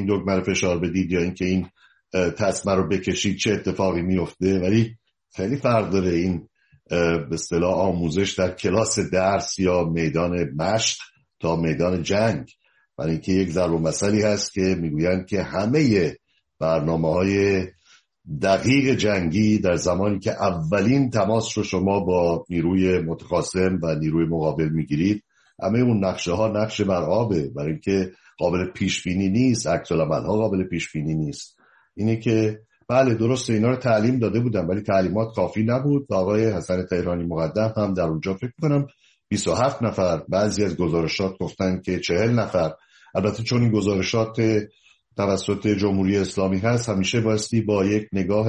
این دکمه رو فشار بدید یا اینکه این تسمه رو بکشید چه اتفاقی میفته، ولی خیلی فرق داره این به اصطلاح آموزش در کلاس درس یا میدان مشق تا میدان جنگ. برای اینکه یک ضرب المثلی هست که میگویند که همه برنامه‌های دقیق جنگی در زمانی که اولین تماس رو شما با نیروی متخاصم و نیروی مقابل میگیرید، همه اون نقشه ها نقشه بر آبه، برای اینکه قابل پیش بینی نیست، عکس العمل‌ها قابل پیش بینی نیست. اینه که بله درسته اینا رو تعلیم داده بودن ولی تعلیمات کافی نبود و آقای حسن تهرانی مقدم هم در اونجا فکر کنم 27 نفر، بعضی از گزارشات گفتن که 40 نفر. البته چون این گزارشات توسط جمهوری اسلامی هست همیشه بایستی با یک نگاه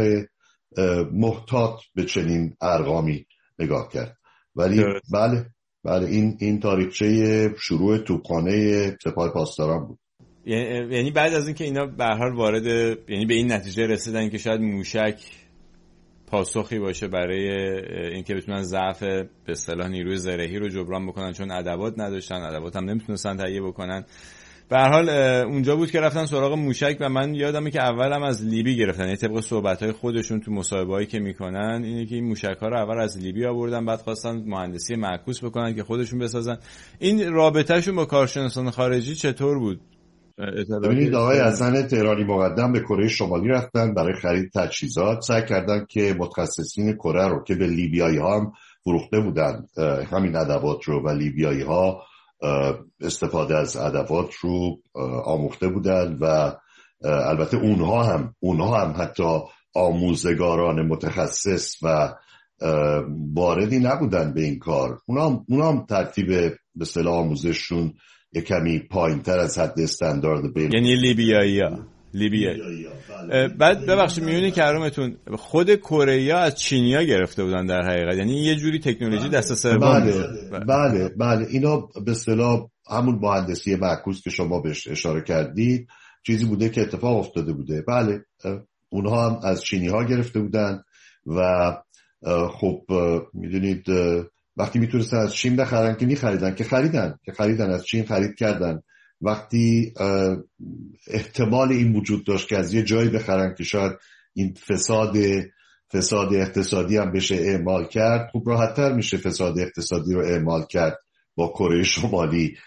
محتاط به چنین ارقامی نگاه کرد، ولی بله این تاریخچه شروع توپخانه سپاه پاسداران بود. یعنی بعد از اینکه اینا به هر حال وارد، یعنی به این نتیجه رسیدن که شاید موشک پاسخی باشه برای اینکه بتونن ضعف به اصطلاح نیروی زرهی رو جبران بکنن، چون ادوات نداشتن، ادوات هم نمیتونستن تهیه بکنن. به هر حال اونجا بود که رفتن سراغ موشک و من یادمه که اولم از لیبی گرفتن، یعنی طبق صحبت‌های خودشون تو مصاحبه‌ای که میکنن اینه که این موشک‌ها رو اول از لیبی آوردن، بعد خواستن مهندسی معکوس بکنن که خودشون بسازن. این رابطه‌شون با کارشناسان خارجی چطور بود؟ ببینید آقای حسن تهرانی مقدم به کره شمالی رفتن برای خرید تجهیزات، سعی کردن که متخصصین کره رو که به لیبیایی‌ها هم فروخته بودن همین ادوات رو و لیبیایی‌ها استفاده از ادوات رو آموخته بودن و البته اونها هم حتی آموزگاران متخصص و واردی نبودن به این کار. اونا هم ترتیب به اصطلاح آموزششون یک کمی پایین‌تر از حد استاندارد بین، یعنی لیبیایی‌ها. بعد ببخشید میونی کارمتون، خود کره‌ای‌ها از چینی‌ها گرفته بودن در حقیقت، یعنی یه جوری تکنولوژی دست سوم بود. بله اینا به اصطلاح همون مهندسی معکوس که شما بهش اشاره کردید چیزی بوده که اتفاق افتاده بوده. بله اونها هم از چینی‌ها گرفته بودن و خب میدونید وقتی میتونستن از چین بخرن که میخریدن، که خریدن از چین خرید کردن. وقتی احتمال این وجود داشت که از یه جایی بخرن که شاید این فساد اقتصادی هم بشه اعمال کرد، خب راحت‌تر میشه فساد اقتصادی رو اعمال کرد با کره شمالی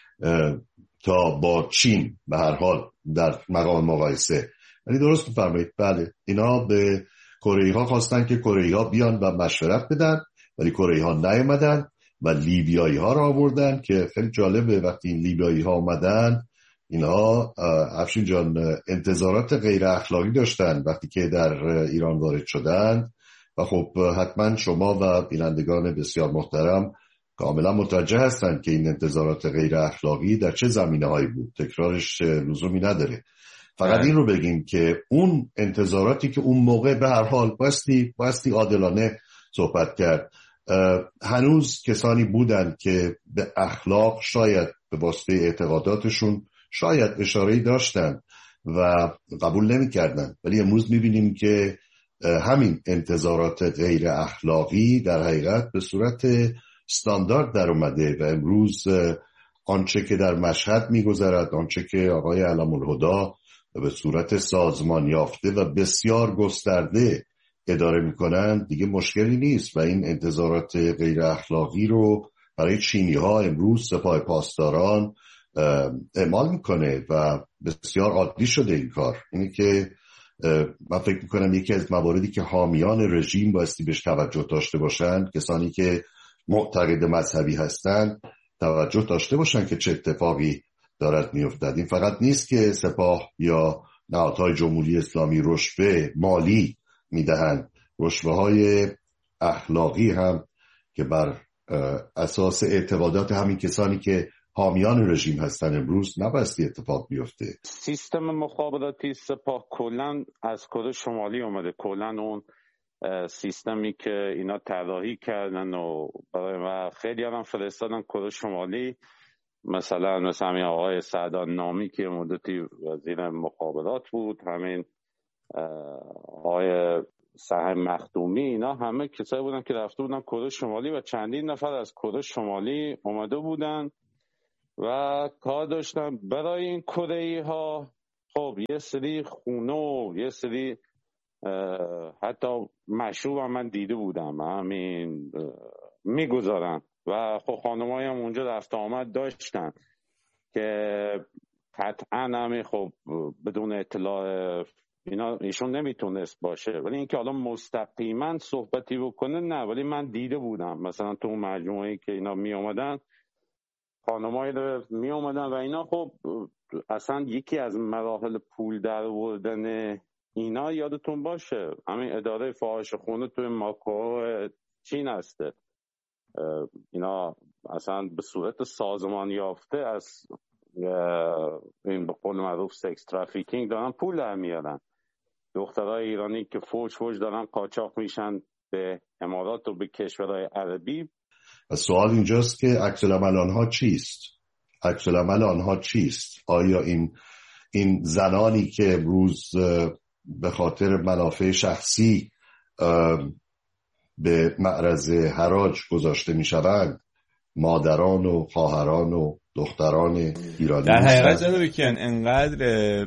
تا با چین به هر حال در مقام مقایسه. ولی درست می‌فرمایید، بله اینا به کره‌ای‌ها خواستن که کره‌ای‌ها بیان و مشورت بدن، ولی کره‌ای‌ها نیومدن و لیبیایی‌ها رو آوردن که خیلی جالبه. وقتی این لیبیایی‌ها اومدن اینها افشین جان انتظارات غیر اخلاقی داشتن وقتی که در ایران وارد شدن و خب حتما شما و بینندگان بسیار محترم کاملا متوجه هستن که این انتظارات غیر اخلاقی در چه زمینه‌هایی بود. تکرارش لزومی نداره، فقط این رو بگیم که اون انتظاراتی که اون موقع به هر حال بایستی عادلانه صحبت کرد. هنوز کسانی بودند که به اخلاق شاید به واسطه اعتقاداتشون شاید اشاره‌ای داشتن و قبول نمی‌کردن، ولی امروز می‌بینیم که همین انتظارات غیر اخلاقی در حقیقت به صورت استاندارد در اومده و امروز آنچه که در مشهد می‌گذرد، آنچه که آقای علم‌الهدی به صورت سازمان یافته و بسیار گسترده اداره میکنن دیگه مشکلی نیست و این انتظارات غیر اخلاقی رو برای چینی‌ها امروز سپاه پاسداران اعمال میکنه و بسیار عادی شده این کار. اینه که من فکر میکنم یکی از مواردی که حامیان رژیم بایستی بهش توجه داشته باشن، کسانی که معتقد مذهبی هستن توجه داشته باشن که چه اتفاقی دارد میافتد. این فقط نیست که سپاه یا نهادهای جمهوری اسلامی رشوه مالی میدهند، رشوه های اخلاقی هم که بر اساس اعتقادات همین کسانی که حامیان رژیم هستن امروز نبایستی اتفاق بیفته. سیستم مخابراتی سپاه کلن از کره شمالی اومده، کلن اون سیستمی که اینا طراحی کردن و خیلی هم فرستادن کره شمالی، مثلا همین آقای سعدان نامی که مدتی وزیر مخابرات بود، همین آقای سهم مخدومی، اینا همه کسایی بودن که رفته بودن کره شمالی و چندین نفر از کره شمالی اومده بودن و کار داشتن برای این کره‌ای ها خب یه سری خونه و یه سری حتی مشروب هم من دیده بودم، همین میگذارن و خب خانمایی هم اونجا رفت آمد داشتن که قطعا همین خب بدون اطلاع ایشون نمیتونست باشه، ولی اینکه حالا مستقیما صحبتی بکنه نه، ولی من دیده بودم مثلا تو اون مجموعه‌ای که اینا می اومدن، خانمایی می اومدن و اینا خب اصلا یکی از مراحل پول در آوردن اینا یادتون باشه همین اداره فاحش خونه توی ماکو چین هسته، اینا اصلا به صورت سازمان یافته از این به قول معروف سکس ترافیکینگ دارن پول در میارن. دخترای ایرانی که فوج دارن قاچاق میشن به امارات و به کشورهای عربی. سوال اینجاست که عکس العمل آنها چیست؟ عکس العمل آنها چیست؟ آیا این زنانی که امروز به خاطر منافع شخصی به معرض حراج گذاشته میشوند مادران و خواهران و دختران ایرانی در حقیقت جناب کیان انقدر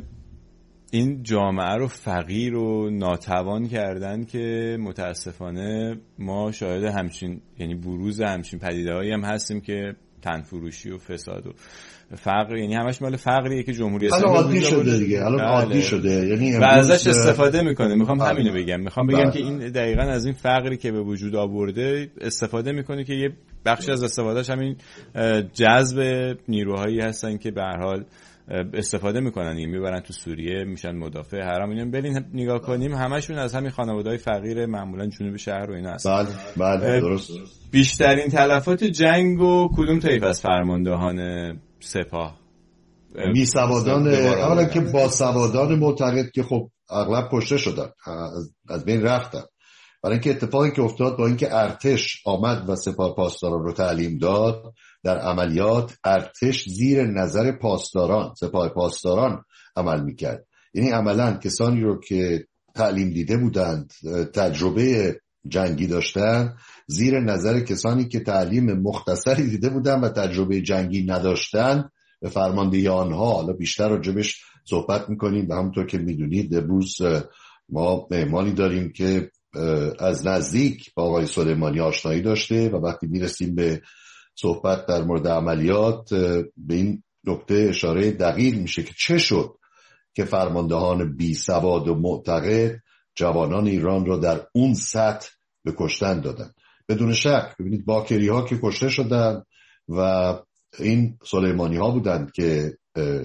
این جامعه رو فقیر و ناتوان کردن که متاسفانه ما شاهد همچین یعنی بروز همچین پدیده‌هایی هم هستیم که تنفروشی و فساد و فقر، یعنی همش مال فقریه که جمهوری اسلامی عادی شده دیگه، الان عادی شده، یعنی و ازش استفاده میکنه. میخوام همینو بگم، میخوام بگم که این دقیقاً از این فقری که به وجود آورده استفاده میکنه که یه بخشی از استفادهش همین جذب نیروهایی هستن که به هر حال استفاده میکنن، این میبرن تو سوریه میشن مدافع حرم. اینا برین نگاه کنیم همشون از همین خانواده‌های فقیر معمولا جنوب شهر و اینا هستن. بله درست. بیشترین تلفات جنگ و کدوم طیف از فرماندهان سپاه؟ بیسوادان، اولا که باسوادان معتقد که خب اغلب کشته شدن، از بین رفتن. برای اینکه اتفاقی که افتاد با اینکه ارتش آمد و سپاه پاسداران رو تعلیم داد در عملیات، ارتش زیر نظر پاسداران، سپاه پاسداران عمل میکرد. یعنی عملا کسانی رو که تعلیم دیده بودند، تجربه جنگی داشتن، زیر نظر کسانی که تعلیم مختصری دیده بودند و تجربه جنگی نداشتن به فرماندهی آنها. حالا بیشتر راجبش صحبت میکنیم و همونطور که میدونید امروز ما مهمانی داریم که از نزدیک با آقای سلیمانی آشنایی داشته و وقتی میرسیم به صحبت در مورد عملیات به این نکته اشاره دقیق میشه که چه شد که فرماندهان بی سواد و معتقد جوانان ایران را در اون سطح به کشتن دادن. بدون شک ببینید باکری ها که کشته شدن و این سلیمانی ها بودند که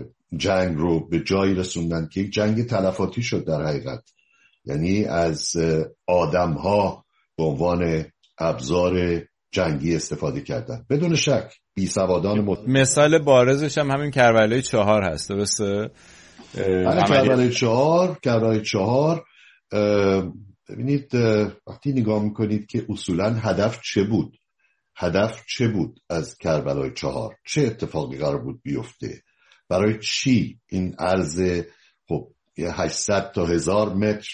جنگ رو به جایی رسوندن که یک جنگ تلفاتی شد در حقیقت، یعنی از آدم ها به عنوان ابزار جنگی استفاده کردن. بدون شک بیسوادان مثال بارزش هم همین کربلای 4 هست، درسته؟ کربلای 4 ببینید وقتی نگاه میکنید که اصولا هدف چه بود از کربلای 4؟ چه اتفاقی قرار بود بیفته؟ برای چی این عرض خب 800 تا 1000 متر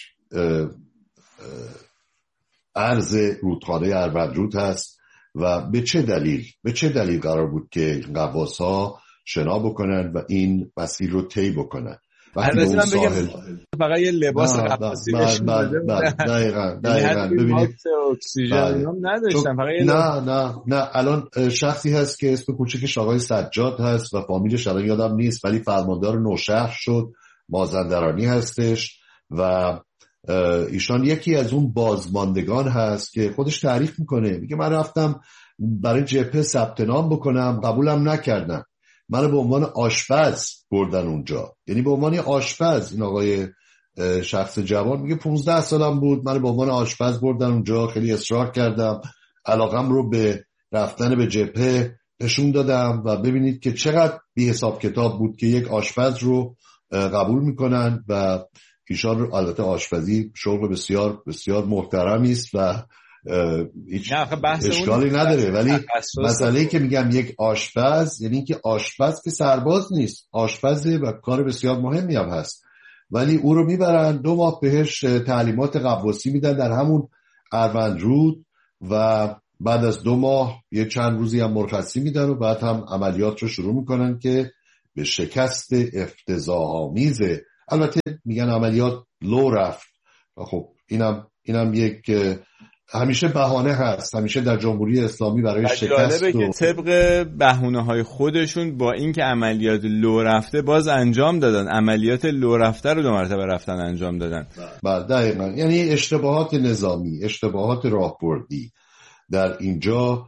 عرض رودخانه اروندرود هست و به چه دلیل قرار بود که قواس‌ها شنا بکنن و این مسیر رو طی بکنن؟ البته من بگم فقط یه لباس قفاسی دقیقاً ببینید اکسیژن هم نداشتن، فقط نه الان شخصی هست که اسم کوچکش آقای سجاد هست و فامیلش الان یادم نیست، ولی فرماندار نوشهر شد، مازندرانی هستش و ایشان یکی از اون بازماندگان هست که خودش تعریف میکنه، میگه من رفتم برای جبهه ثبت نام بکنم، قبولم نکردن، منو به عنوان آشپز بردن اونجا. یعنی به عنوان آشپز، این آقای شخص جوان میگه 15 سالم بود، منو به عنوان آشپز بردن اونجا، خیلی اصرار کردم، علاقم رو به رفتن به جبهه نشون دادم و ببینید که چقدر بی حساب کتاب بود که یک آشپز رو قبول میکنن و ایشان رو. البته آشپزی شغل بسیار بسیار محترمی است و هیچ اشکالی نداره، ولی مسئله‌ای که میگم یک آشپز، یعنی که آشپز که سرباز نیست، آشپزه و کار بسیار مهمی هم هست، ولی او رو میبرن 2 ماه بهش تعلیمات قواسی میدن در همون اروندرود و بعد از 2 ماه یه چند روزی هم مرخصی میدن و بعد هم عملیات رو شروع میکنن که به شکست افتضاح‌آمیز البته میگن عملیات لو رفت. خب اینم یک همیشه بهانه هست، همیشه در جمهوری اسلامی برای شکست. که طبق بهونه‌های خودشون با اینکه عملیات لو رفته باز انجام دادن، عملیات لو رفته رو 2 مرتبه رفتن انجام دادن. بله دقیقاً، یعنی اشتباهات نظامی، اشتباهات راهبردی در اینجا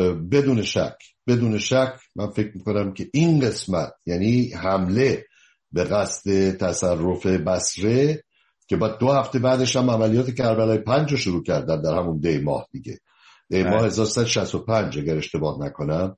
بدون شک من فکر میکنم که این قسمت، یعنی حمله به قصد تصرف بصره که بعد 2 هفته بعدش هم عملیات کربلای 5 رو شروع کردن در همون دی ماه دیگه، دی ماه 1365 اگر اشتباه نکنم.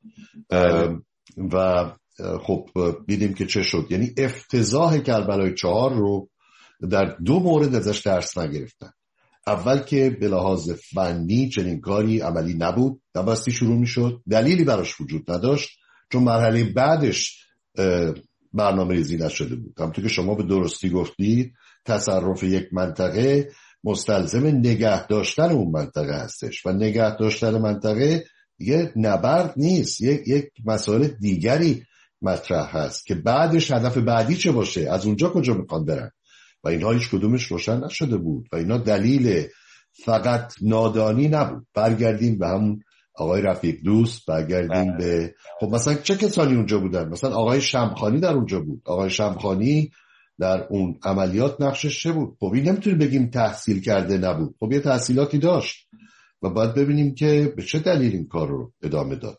و خب دیدیم که چه شد، یعنی افتضاح کربلای 4 رو در 2 مورد ازش درس نگرفتن. اول که به لحاظ فنی چنین کاری عملی نبود، نبستی شروع می شد، دلیلی براش وجود نداشت، چون مرحله بعدش برنامه ریزی نشده بود. همونطور که شما به درستی گفتید تصرف یک منطقه مستلزم نگه داشتن اون منطقه هستش و نگه داشتن منطقه یه نبرد نیست، یک مسائل دیگری مطرح هست که بعدش هدف بعدی چه باشه، از اونجا کجا میخوان برن و اینها هیچ کدومش روشن نشده بود و اینا دلیل فقط نادانی نبود. برگردیم به همون آقای رفیق دوست، برگردیم به خب مثلا چه کسانی اونجا بودن، مثلا آقای شمخانی در اونجا بود. آقای شمخانی در اون عملیات نقشش چه بود؟ خب این نمیتونی بگیم تحصیل کرده نبود، خب یه تحصیلاتی داشت و باید ببینیم که به چه دلیل این کار رو ادامه داد.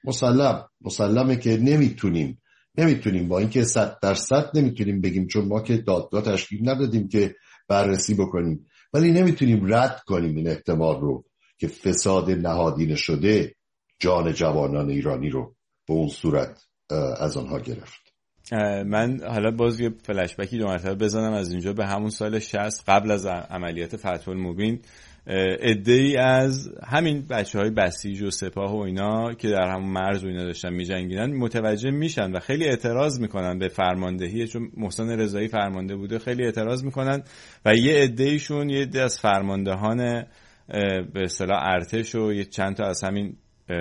مسلمه که نمیتونیم با اینکه 100% نمیتونیم بگیم، چون ما که دادگاه تشکیل ندادیم که بررسی بکنیم، ولی نمیتونیم رد کنیم این احتمال رو که فساد نهادینه شده جان جوانان ایرانی رو به اون صورت از آنها گرفت. من حالا باز یه فلش بکی 2 مرتبه بزنم از اینجا به همون سال 60 قبل از عملیات فتح المبین. عده‌ای از همین بچه‌های بسیج و سپاه و اینا که در همون مرز و اینا داشتن می‌جنگیدن متوجه میشن و خیلی اعتراض میکنن به فرماندهی، چون محسن رضایی فرمانده بوده، خیلی اعتراض میکنن و یه عده‌ایشون، یه عده از فرماندهان به اصطلاح ارتش و یه چند تا از همین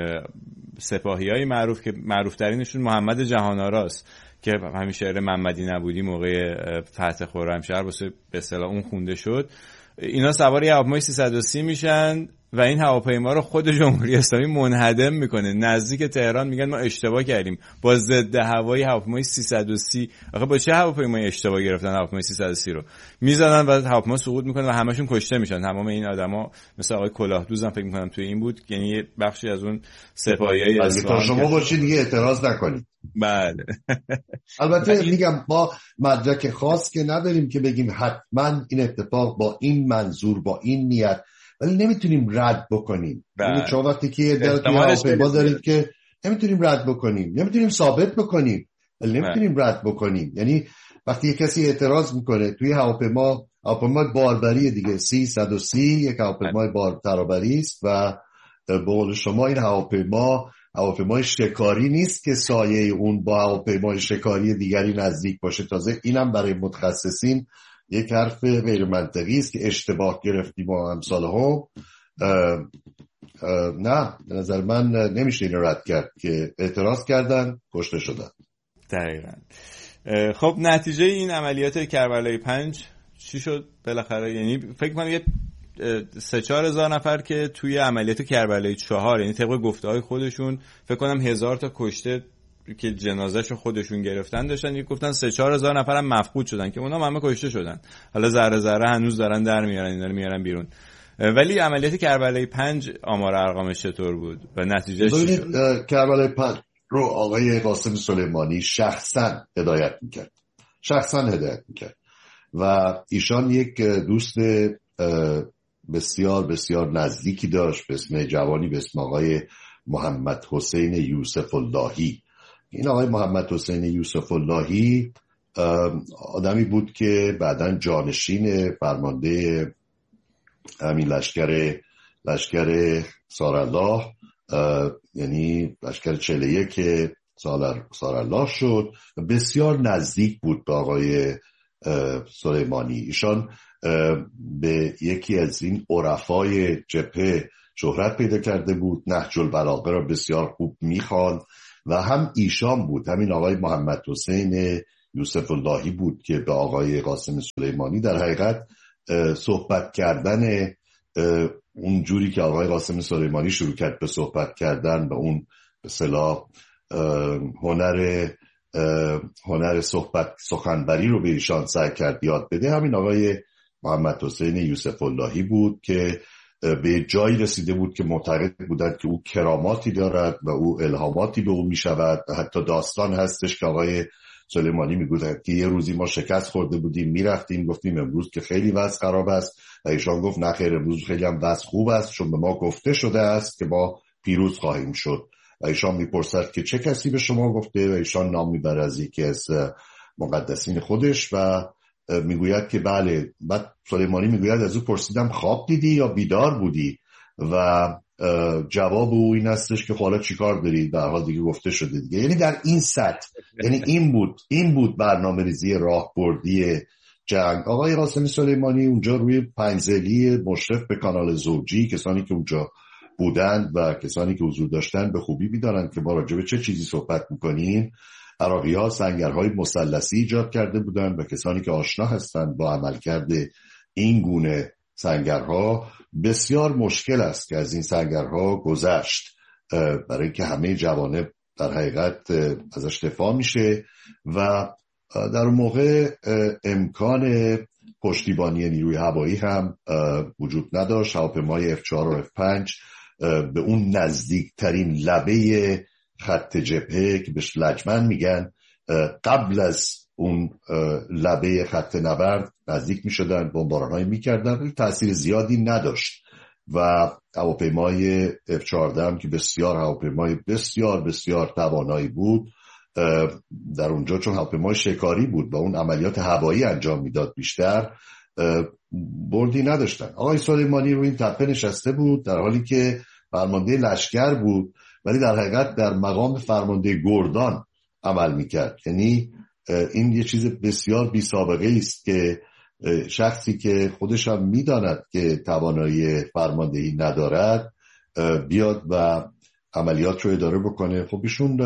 سپاهیای معروف که معروف ترینشون محمد جهان‌آراست که همین شعر محمدی نبودی موقع فتح خرمشهر واسه به اصطلاح اون خونده شد، اینا سوار یه هواپیمای 330 میشن و این هواپیما رو خود جمهوری اسلامی منهدم میکنه نزدیک تهران. میگن ما اشتباه کردیم با ضد هوایی هواپیمای 330. آخه با چه هواپیمای اشتباه گرفتن هواپیمای 330 رو میزنن و هواپیما سقوط میکنه و همشون کشته میشن. تمام این آدما مثل آقای کلاهدوزم فکر میکنم توی این بود، یعنی یه بخشی از اون سپاهیای اصفهان. شما باشید دیگه اعتراض نکنید. بله البته میگم ما مدرک خاص که نداریم که بگیم حتما این اتفاق با این منظور با این نیت، ولی نمیتونیم رد بکنیم. یعنی چون وقتی که ما دارید که نمیتونیم رد بکنیم، نمیتونیم ثابت بکنیم، ولی نمیتونیم رد بکنیم. یعنی وقتی کسی اعتراض میکنه توی هواپیما باربری دیگه 330 یک هواپیمای بار ترابری است و به قول شما این هواپیمای شکاری نیست که سایه اون با هواپیمای شکاری دیگری نزدیک باشه. تازه اینم برای متخصصین یک حرف غیر منطقی است که اشتباه گرفتی با امثال هم. نه به نظر من نمیشه این رد کرد که اعتراض کردن کشته شدن. دقیقاً. خب نتیجه این عملیات کربلای 5 چی شد بالاخره؟ یعنی فکر کنم یه 3-4 هزار نفر که توی عملیات کربلای 4، یعنی طبق گفته‌های خودشون فکر کنم 1000 تا کشته که جنازه‌شو خودشون گرفتن داشتن، گفتن 3-4 هزار نفر هم مفقود شدن که اونا همه کشته شدن. حالا ذره ذره هنوز دارن در میارن، اینا رو میارن بیرون. ولی عملیات کربلای 5 آمار ارقامش چطور بود و نتیجهش چی شد؟ کربلای 5 رو آقای قاسم سلیمانی شخصا هدایت میکرد و ایشان یک دوست بسیار بسیار نزدیکی داشت به اسم جوانی به اسم آقای محمد حسین یوسف اللهی. این آقای محمد حسین یوسف اللهی آدمی بود که بعداً جانشین فرمانده همین لشکر سارالله، یعنی لشکر 41 سارالله شد. بسیار نزدیک بود به آقای سلیمانی. ایشان به یکی از این عرفای جبهه شهرت پیدا کرده بود، نهج البلاغه را بسیار خوب میخواند و هم ایشان بود، همین آقای محمد حسین یوسف اللهی بود که به آقای قاسم سلیمانی در حقیقت صحبت کردن اون جوری که آقای قاسم سلیمانی شروع کرد به صحبت کردن به اون به اصطلاح هنر سخنوری رو به ایشان سعی کرد یاد بده، همین آقای محمد حسین یوسف اللهی بود که به جایی رسیده بود که معتقد بودند که او کراماتی دارد و او الهاماتی به او می شود. حتی داستان هستش که آقای سلیمانی می گوید که یه روزی ما شکست خورده بودیم، می رفتیم گفتیم امروز که خیلی وضع خراب است و ایشان گفت نه خیر، امروز خیلی هم وضع خوب است چون به ما گفته شده است که ما پیروز خواهیم شد. و ایشان می پرسد که چه کسی به شما گفته و ایشان نام می بره از یکی از مقدسین خودش و میگوید که بله. بعد سلیمانی میگوید از او پرسیدم خواب دیدی یا بیدار بودی و جواب او این هستش که حالا چیکار داری، در حال دیگه گفته شده دیگه. یعنی در این سطح، یعنی این بود برنامه‌ریزی راهبردی جنگ. آقای قاسم سلیمانی اونجا روی پنزلی مشرف به کانال زوجی، کسانی که اونجا بودند و کسانی که حضور داشتن به خوبی می‌دانند که ما راجع به چه چیزی صحبت می‌کنیم. عراقی‌ها سنگرهای مثلثی ایجاد کرده بودند و کسانی که آشنا هستند با عملکرد این گونه سنگرها بسیار مشکل است که از این سنگرها گذشت، برای اینکه همه جوانب در حقیقت ازش دفاع میشه و در اون موقع امکان پشتیبانی نیروی هوایی هم وجود نداشت. هواپیمای F4 و F5 به اون نزدیکترین لبه خط جبهه که بهش لجمن میگن قبل از اون لبه خط نبرد نزدیک میشدن، بمباران‌هایی میکردن ولی تأثیر زیادی نداشت. و هواپیمای F14 که بسیار هواپیمای بسیار بسیار توانایی بود در اونجا، چون هواپیمای شکاری بود و اون عملیات هوایی انجام میداد بیشتر، بردی نداشتن. آقای سلیمانی رو این تپه نشسته بود در حالی که فرمانده لشکر بود، ولی در حقیقت در مقام فرمانده گردان عمل میکرد. یعنی این یه چیز بسیار بی سابقه است که شخصی که خودش هم میداند که توانایی فرماندهی ندارد بیاد و عملیات رو اداره بکنه. خب ایشون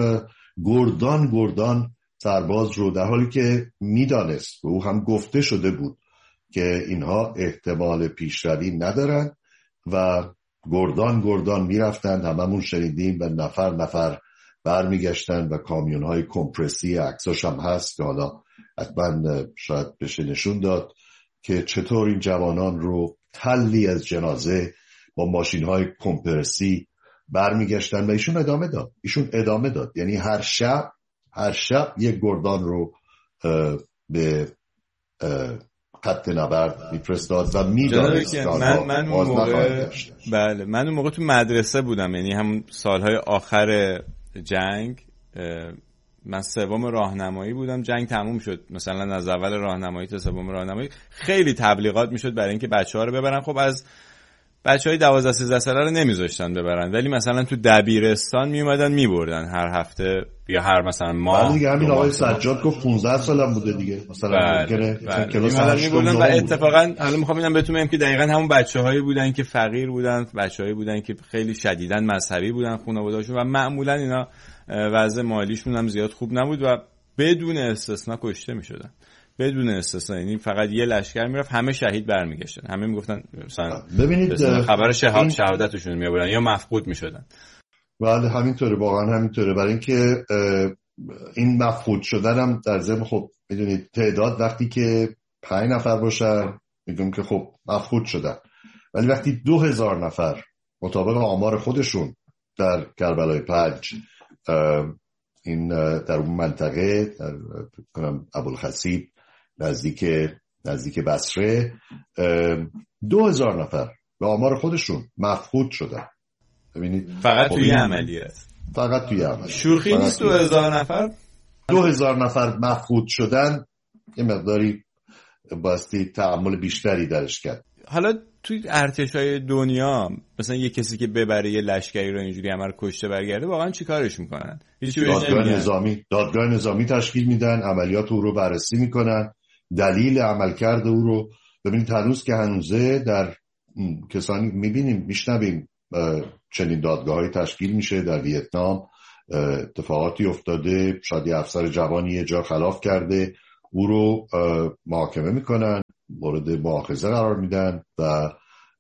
گردان سرباز رو، در حالی که میدانست و او هم گفته شده بود که اینها احتمال پیشروی ندارن و گردان میرفتن، هممون شنیدیم و نفر برمیگشتن و کامیون‌های کمپرسی عکساش هم هست که حالا حتما شاید بشه نشون داد که چطور این جوانان رو تلی از جنازه با ماشین‌های کمپرسی برمیگشتن و ایشون ادامه داد. یعنی هر شب یک گردان رو به خط نبرد میفرستاد و میدانست من اون موقع تو مدرسه بودم، یعنی همون سالهای آخر جنگ. من سوم راهنمایی بودم، جنگ تموم شد، مثلا از اول راهنمایی تا سوم راهنمایی خیلی تبلیغات میشد برای اینکه بچه‌ها رو ببرن. خب از بچهای 12-13 ساله رو نمیذاشتن ببرن، ولی مثلا تو دبیرستان میومدن میبردن هر هفته یا هر مثلا ماه. دیگه همین آقای سجاد گفت 15 سالم بوده دیگه، مثلا کلاس 8 میبردن و اتفاقا حالا میخوام اینم بهتون بگم که دقیقاً همون بچه‌هایی بودن که فقیر بودن، بچه‌هایی بودن که خیلی شدیداً مذهبی بودن خانواده‌هاشون و معمولاً اینا وضع مالیشون هم زیاد خوب نبود و بدون استثنا کشته میشدن، بدون استثنا. یعنی فقط یه لشکر میرفت همه شهید برمیگشتن، همه میگفتن مثلا ببینید خبر شهادتشون میآوردن یا مفقود میشدن. بله همینطوره، واقعا همینطوره. برای اینکه این مفقود شدن هم در ضمن خب میدونید تعداد وقتی که 5 نفر باشن میگم که خب مفقود شدن، ولی وقتی 2000 نفر مطابق آمار خودشون در کربلای 5 این در اون منطقه در ابوالخصیب نزدیک بصره 2000 نفر به آمار خودشون مفقود شدن. ببینید فقط توی عملیات، فقط توی عملیات شوخی نیست. 2000 نفر مفقود شدن، یه مقداری باستی تأمل بیشتری درش کرد. حالا توی ارتشای دنیا مثلا یه کسی که ببره یه لشکری رو اینجوری همه رو کشته برگرده، واقعا چی کارش میکنن؟ دادگاه نظامی تشکیل میدن، عملیات او رو بررسی میکنن، دلیل عملکرد او رو. ببینید هنوز که هنوزه در کسانی میشنویم چنین دادگاه‌های تشکیل میشه. در ویتنام اتفاقاتی افتاده، شاید یه افسر جوانی یه جا خلاف کرده او رو محاکمه میکنن، مورد مؤاخذه قرار میدن و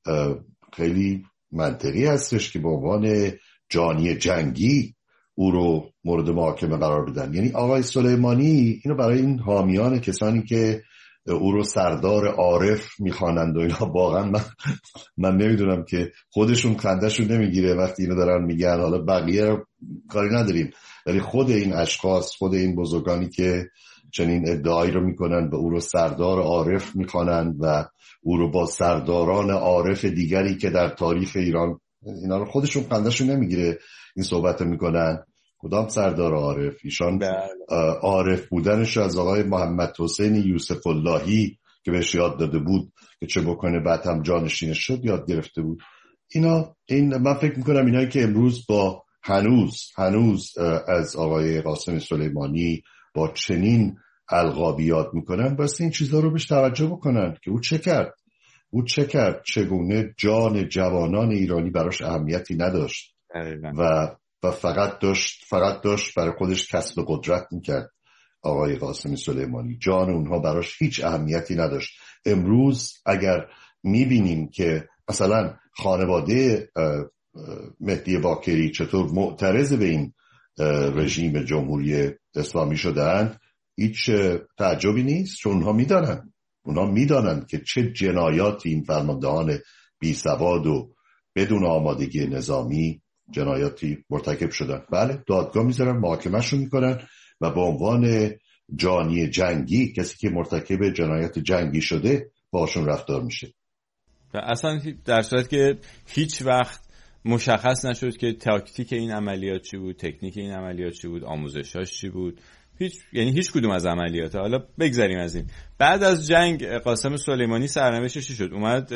خیلی منطقی هستش که به عنوان جانی جنگی او رو مورد محاکمه قرار بدن. یعنی آقای سلیمانی اینو برای این حامیان کسانی که او رو سردار عارف میخوانند و اینا، واقعا من نمیدونم که خودشون خندهشون نمیگیره وقتی اینو دارن میگن، حالا بقیه رو کاری نداریم، ولی خود این اشخاص، خود این بزرگانی که چنین ادعایی رو میکنن و او رو سردار عارف میخوانند و او رو با سرداران عارف دیگری که در تاریخ ایران، اینا رو خودشون خندهشون نمیگیره این صحبت میکنن. کدام سردار عارف؟ ایشان عارف بودنش از آقای محمد حسین یوسف اللهی که بهش یاد داده بود که چه بکنه بعد هم جانشینش شد یاد گرفته بود. من فکر میکنم اینایی که امروز با هنوز از آقای قاسم سلیمانی با چنین القابی یاد میکنن، بس این چیزها رو بهش توجه بکنن که او چه کرد، چگونه جان جوانان ایرانی براش اهمیتی نداشت و فقط داشت برای خودش کسب قدرت میکرد. آقای قاسم سلیمانی جان اونها براش هیچ اهمیتی نداشت. امروز اگر میبینیم که مثلا خانواده مهدی باکری چطور معترض به این رژیم جمهوری اسلامی شدند، هیچ تعجبی نیست، چون اونها میدانند که چه جنایاتی این فرماندهان بیسواد و بدون آمادگی نظامی جنایاتی مرتکب شدن. بله، دادگاه میذارن، محاکمه‌شون میکنن و به عنوان جانی جنگی، کسی که مرتکب جنایت جنگی شده، باشون رفتار میشه. و اصلا در صورت که هیچ وقت مشخص نشد که تاکتیک این عملیات چی بود، تکنیک این عملیات چی بود، آموزشاش چی بود، هیچ کدوم از عملیات. حالا بگذاریم از این. بعد از جنگ قاسم سلیمانی سرنوشتش چی شد؟ اومد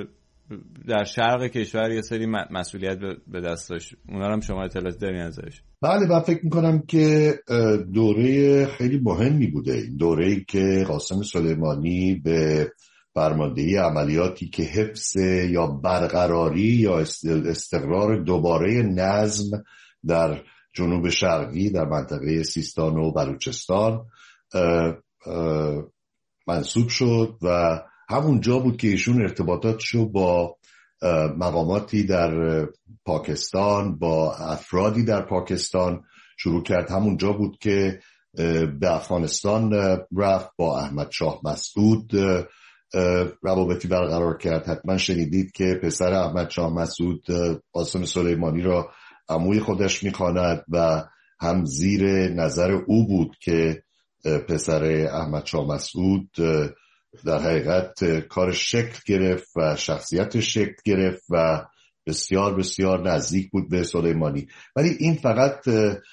در شرق کشور یه سری مسئولیت به دست داشت، اونا رو هم شما اطلاعات دارین ازش؟ بله، من فکر میکنم که دوره خیلی مهمی بوده این دوره‌ای که قاسم سلیمانی به فرماندهی عملیاتی که حفظ یا برقراری یا استقرار دوباره نظم در جنوب شرقی در منطقه سیستان و بلوچستان منصوب شد و همونجا بود که ایشون ارتباطاتشو با مقاماتی در پاکستان، با افرادی در پاکستان شروع کرد. همونجا بود که به افغانستان رفت، با احمد شاه مسعود روابطی برقرار کرد. حتما شنیدید که پسر احمد شاه مسعود قاسم سلیمانی را عموی خودش میخواند و هم زیر نظر او بود که پسر احمد شاه مسعود در حقیقت کارش شکل گرفت و شخصیتش شکل گرفت و بسیار بسیار نزدیک بود به سلیمانی. ولی این فقط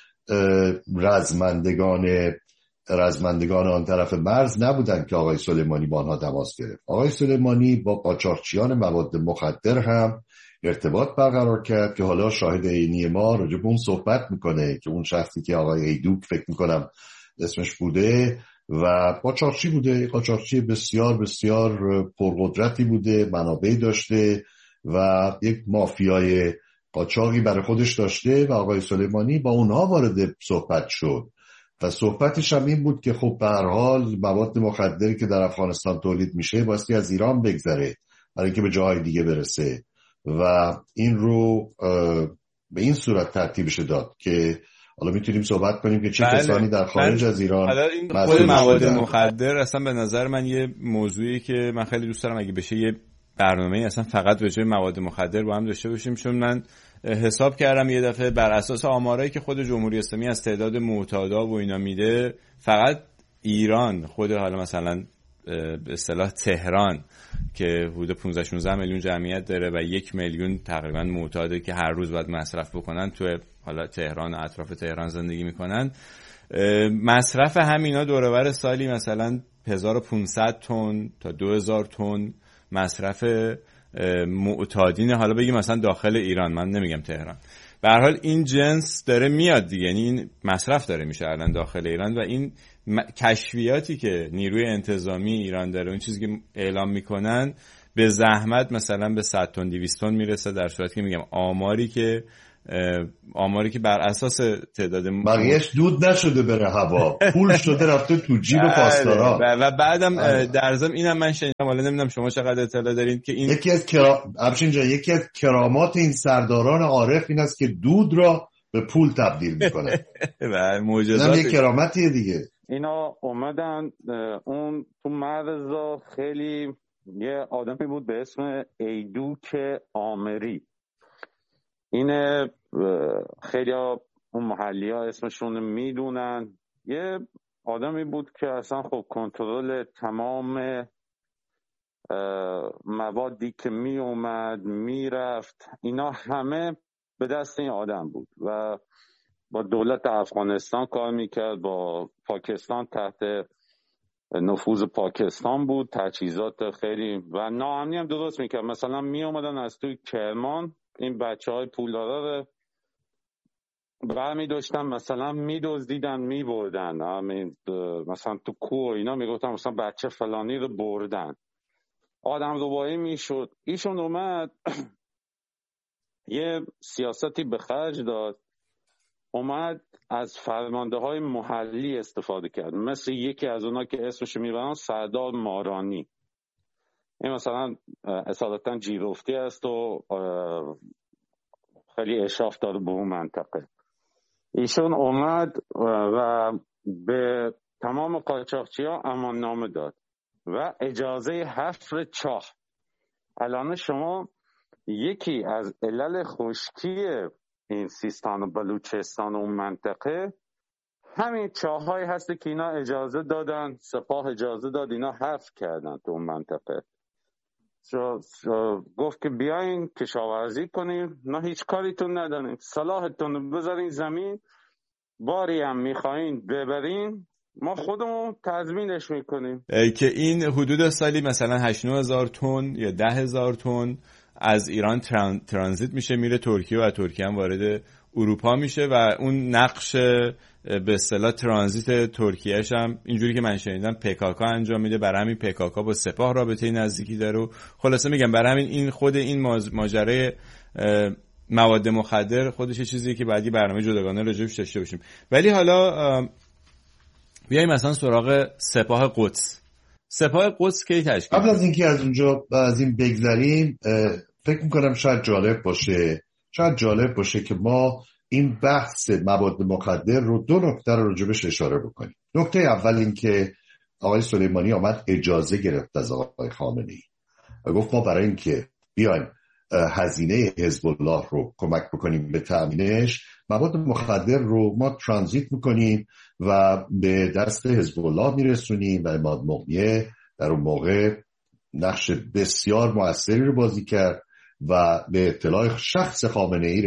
رزمندگان آن طرف مرز نبودن که آقای سلیمانی با آنها تماس گرفت. آقای سلیمانی با قاچاقچیان مواد مخدر هم ارتباط برقرار کرد که حالا شاهد عینی ما راجع به اون صحبت میکنه که اون شخصی که آقای ایدوک فکر میکنم اسمش بوده و قاچاقچی بوده، قاچاقچی بسیار بسیار پرقدرتی بوده، منابعی داشته و یک مافیای قاچاقی برای خودش داشته و آقای سلیمانی با اونها وارد صحبت شد و صحبتش هم این بود که خب به هر حال مواد مخدری که در افغانستان تولید میشه بایستی از ایران بگذره برای اینکه به جاهای دیگه برسه و این رو به این صورت ترتیبش داد که حالا میتونیم صحبت کنیم که چه کسانی در خارج از ایران. حالا این خود مواد مخدر اصلا به نظر من یه موضوعی که من خیلی دوست دارم اگه بشه یه برنامه‌ای اصلا فقط به جای مواد مخدر با هم داشته باشیم، چون من حساب کردم یه دفعه بر اساس آمارایی که خود جمهوری اسلامی از تعداد معتادا و اینا میده، فقط ایران خود حالا مثلا به اصطلاح تهران که حدود 15-16 میلیون جمعیت داره و 1 میلیون تقریبا معتاده که هر روز باید مصرف بکنن، تو حالا تهران و اطراف تهران زندگی میکنن، مصرف همینا دور و بر سالی مثلا 1500 تن تا 2000 تن مصرف معتادین، حالا بگیم مثلا داخل ایران، من نمیگم تهران. به هر حال این جنس داره میاد دیگه، یعنی این مصرف داره میشه الان داخل ایران و این کشفیاتی که نیروی انتظامی ایران داره، اون چیزی که اعلام میکنن به زحمت مثلا به 100 تن 200 تن میرسه، در صورتی که میگم آماری که آماری که بر اساس تعداد بقیهش دود نشده بره هوا، پول شده رفته تو جیب پاسدارا. و بعدم در ضمن اینم من شنیدم، حالا نمیدونم شما چقدر اطلاع دارین که این یکی از کرامات این سرداران عارف این است که دود را به پول تبدیل میکنه. و معجزات یک کرامتیه دیگه. اینا اومدن اون تو مرزا، خیلی یه آدمی بود به اسم ایدوک آمری. اینه خیلی اون محلی ها اسمشون میدونن. یه آدمی بود که اصلا خب کنترل تمام موادی که می اومد می رفت اینا همه به دست این آدم بود و با دولت افغانستان کار میکرد، با پاکستان تحت نفوذ پاکستان بود، تجهیزات خیلی و ناامنی هم درست میکرد. مثلا می اومدن از توی کرمان این بچه های پولدارا رو برمی داشتن، مثلا می دزدیدن می بردن، مثلا تو کوه اینا می گفتن مثلا بچه فلانی رو بردن، آدم روبایی می شد. ایشون اومد یه سیاستی به خرج داد، اومد از فرمانده های محلی استفاده کرد، مثل یکی از اونا که اسمش میبرن سردار مارانی. این مثلا اصالتا جیرفتی است و خیلی اشراف داره به اون منطقه. ایشون اومد و به تمام قاچاقچی ها امان نامه داد و اجازه حفر چاه. الان شما یکی از علل خشکی این سیستان و بلوچستان و اون منطقه همین چاه‌هایی هست که اینا اجازه دادن، سپاه اجازه داد اینا حفر کردن تو اون منطقه. گفت که بیاین کشاورزی کنیم، نه هیچ کاریتون نداریم، صلاحتون بذارین زمین، باری هم میخواین ببرین ما خودمون تضمینش میکنیم. که این حدود سالی مثلا 8-9 هزار تن یا 10 هزار تن از ایران ترانزیت میشه میره ترکیه و ترکیه هم وارد اروپا میشه و اون نقش به اصطلاح ترانزیت ترکیهش هم اینجوری که من شنیدم پکاکا انجام میده. برای همین پکاکا با سپاه رابطه نزدیکی داره و خلاصه میگم برای همین این خود این ماجرای مواد مخدر خودش چیزیه که بعدی برنامه جداگانه راجعش داشته باشیم. ولی حالا بیایم مثلا سراغ سپاه قدس. سپاه قدس کی تشکیل؟ قبل از اینکه از اونجا از این بگذریم فکر میکنم شاید جالب باشه که ما این بحث مواد مخدر رو دو نکته رو راجبش اشاره بکنیم. نکته اول این که آقای سلیمانی آمد اجازه گرفت از آقای خامنه‌ای و گفت ما برای اینکه بیایم هزینه حزب الله رو کمک بکنیم به تامینش، مواد مخدر رو ما ترانزیت میکنیم و به دست حزب الله میرسونیم. و عماد مغنیه در اون موقع نقش بسیار موثری رو بازی کرد و به اطلاع شخص خامنه‌ای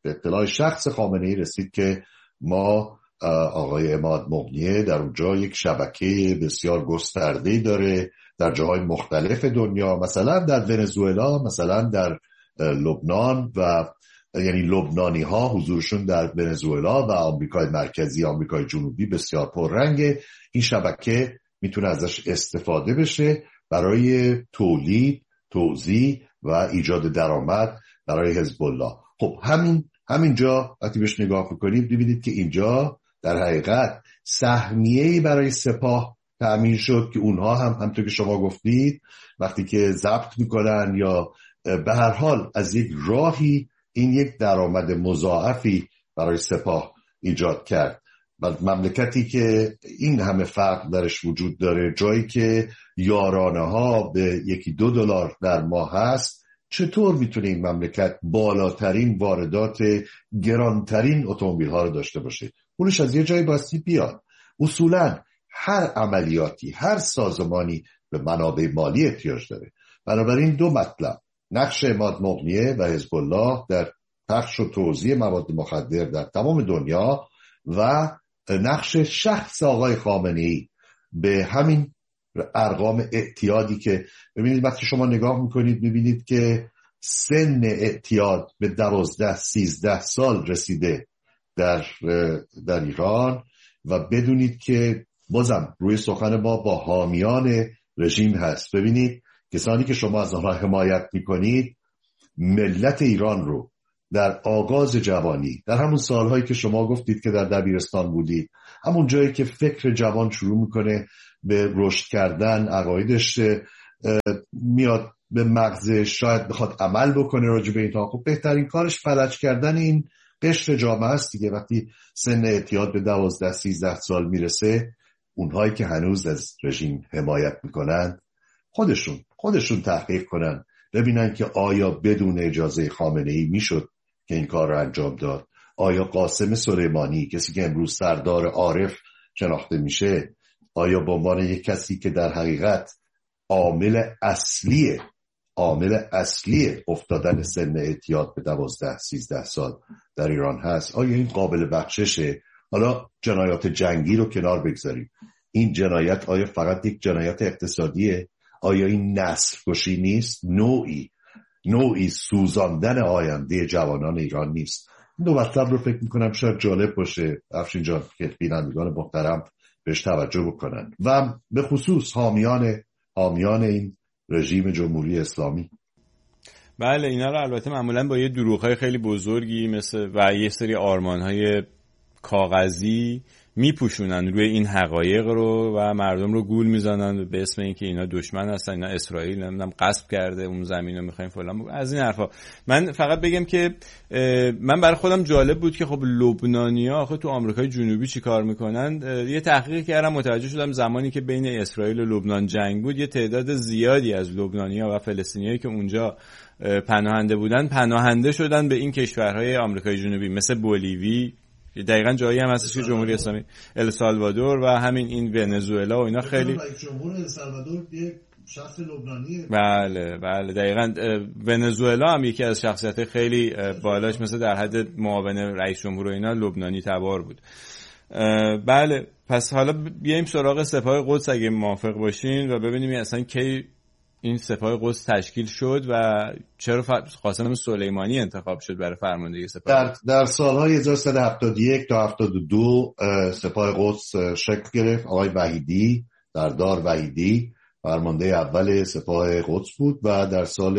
رسید که ما آقای عماد مغنیه در اونجا یک شبکه بسیار گسترده‌ای داره در جاهای مختلف دنیا، مثلا در ونزوئلا، مثلا در لبنان و یعنی لبنانی ها حضورشون در ونزوئلا و آمریکای مرکزی، آمریکای جنوبی بسیار پررنگه. این شبکه میتونه ازش استفاده بشه برای تولید، توزیع و ایجاد درآمد برای حزب الله. خب همینجا وقتی بهش نگاه کنید ببینید که اینجا در حقیقت سهمیه‌ای برای سپاه تأمین شد که اونها همونطور که شما گفتید وقتی که ضبط میکنن یا به هر حال از یک راهی این یک درآمد مضاعفی برای سپاه ایجاد کرد. مملکتی که این همه فرق درش وجود داره، جایی که یارانه ها به $1-2 در ماه هست، چطور میتونه این مملکت بالاترین واردات گرانترین اتومبیل ها رو داشته باشه؟ اونش از یه جایی باستی بیاد. اصولا هر عملیاتی، هر سازمانی به منابع مالی احتیاج داره. بنابراین دو مطلب، نقش عماد مغنیه و حزب الله در پخش و توزیع مواد مخدر در تمام دنیا و نقش شخص آقای خامنه‌ای به همین ارقام اعتیادی که ببینید وقتی شما نگاه میکنید میبینید که سن اعتیاد به 12-13 سال رسیده در ایران و بدونید که بازم روی سخن ما با حامیان رژیم هست. ببینید کسانی که شما از آنها حمایت میکنید ملت ایران رو در آغاز جوانی، در همون سالهایی که شما گفتید که در دبیرستان بودید، همون جایی که فکر جوان شروع میکنه به رشد کردن، عقایدش میاد به مغزش، شاید بخواد عمل بکنه راجع به این تا خب بهترین کارش فلج کردن این قشر جامعه است دیگه. وقتی سن اعتیاد به 12-13 سال میرسه، اونهایی که هنوز از رژیم حمایت میکنن خودشون تحقیق کنن، ببینن که آیا بدون اجازه خامنه‌ای میشد که این کار رو انجام داد؟ آیا قاسم سلیمانی، کسی که امروز سردار عارف شناخته میشه، آیا به عنوان یک کسی که در حقیقت عامل اصلی افتادن سن اعتیاد به 12-13 سال در ایران هست، آیا این قابل بخششه؟ حالا جنایات جنگی رو کنار بگذاریم، این جنایت آیا فقط یک جنایت اقتصادیه؟ آیا این نسل کشی نیست؟ نوعی سوزاندن آینده جوانان ایران نیست؟ این دو مطلب رو فکر میکنم شاید جالب باشه افشین جان که بینندگان محترم بهش توجه بکنن و به خصوص حامیان این رژیم جمهوری اسلامی. بله، اینا رو البته معمولا با یه دروغ‌های خیلی بزرگی مثل و یه سری آرمان‌های کاغذی میپوشونن روی این حقایق رو و مردم رو گول میزنن به اسم اینکه اینا دشمن هستن، اینا اسرائیل نمیدونم غصب کرده اون زمین رو میخوایم فلان از این حرفا. من فقط بگم که من برای خودم جالب بود که خب لبنانی‌ها آخه تو آمریکای جنوبی چی کار میکنن. یه تحقیقی کردم متوجه شدم زمانی که بین اسرائیل و لبنان جنگ بود، یه تعداد زیادی از لبنانی‌ها و فلسطینیایی که اونجا پناهنده بودن پناهنده شدن به این کشورهای آمریکای جنوبی مثل بولیوی، دقیقاً جایی هم هستش که جمهوری اسلامی، السالوادور و همین این ونزوئلا و اینا خیلی جمهور السالوادور یک شخص لبنانیه. بله دقیقاً. ونزوئلا هم یکی از شخصیت‌های خیلی بالاش مثل در حد معاون رئیس جمهور و اینا لبنانی تبار بود. بله، پس حالا بیایم سراغ سپاه قدس اگه موافق باشین و ببینیم اصلا کی این سپاه قدس تشکیل شد و چرا قاسم سلیمانی انتخاب شد برای فرماندهی سپاه. در سالهای 1371 تا 72 سپاه قدس شکل گرفت. آقای وحیدی، سردار وحیدی فرمانده اول سپاه قدس بود و در سال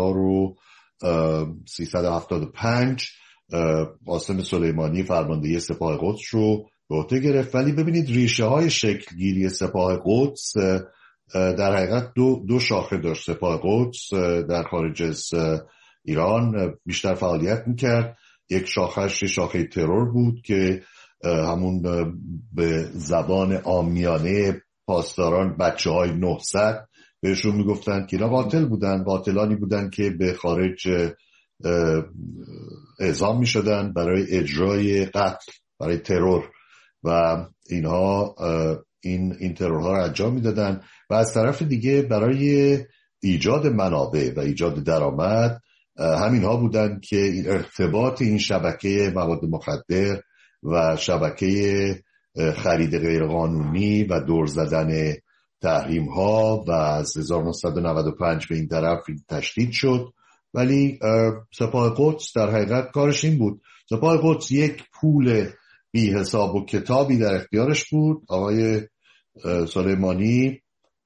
1375 قاسم سلیمانی فرماندهی سپاه قدس رو به عهده گرفت. ولی ببینید ریشه های شکل گیری سپاه قدس در حقیقت دو شاخه داشت. سپاه قدس در خارج از ایران بیشتر فعالیت میکرد. یک شاخه ترور بود که همون به زبان عامیانه پاسداران بچه های 900 بهشون میگفتن که اینا باطلانی بودن که به خارج اعزام میشدن برای اجرای قتل، برای ترور و اینها این ترورها رو انجام میدادن و از طرف دیگه برای ایجاد منابع و ایجاد درآمد همینها بودن که این ارتباط این شبکه مواد مخدر و شبکه خرید غیرقانونی و دور زدن تحریم ها و از 1995 به این طرف تشدید شد. ولی سپاه قدس در حقیقت کارش این بود. سپاه قدس یک پول بی حساب و کتابی در اختیارش بود. آقای سلیمانی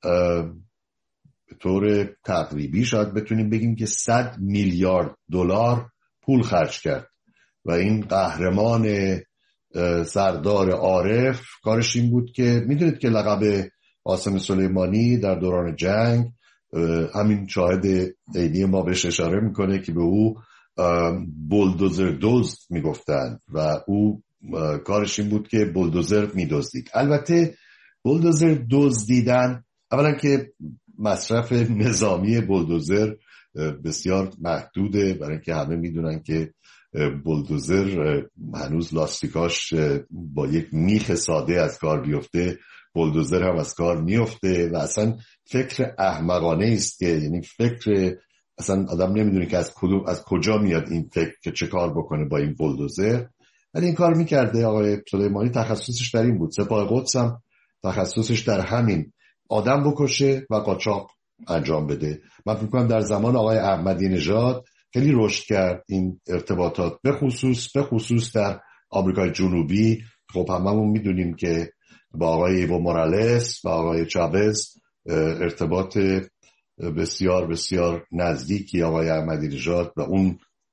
به طور تقریبی شاید بتونیم بگیم که 100 میلیارد دلار پول خرج کرد و این قهرمان سردار عارف کارش این بود که میدونید که لقب قاسم سلیمانی در دوران جنگ، همین شاهد عینی ما بهش اشاره میکنه که به او بولدوزر دزد میگفتن و او کارش این بود که بولدوزر میدزدید. البته بولدوزر دزدیدن، اولا که مصرف نظامی بولدوزر بسیار محدوده، برای اینکه همه میدونن که بولدوزر هنوز لاستیکاش با یک میخ ساده از کار بیفته، بولدوزر هم از کار میفته و اصلا فکر احمقانه است که یعنی فکر اصلا آدم نمیدونه که از کجا میاد این فکر که چه کار بکنه با این بولدوزر. ولی این کار میکرده. آقای سلیمانی تخصصش در این بود. سپاه قدس هم تخصصش در همین آدم بکشه و قاچاق انجام بده. من فکر کنم در زمان آقای احمدی نژاد خیلی رشد کرد این ارتباطات، به خصوص در آمریکای جنوبی. خب هممون میدونیم که با آقای ایو مورالس و آقای چاوز ارتباط بسیار بسیار نزدیکی آقای احمدی نژاد و اون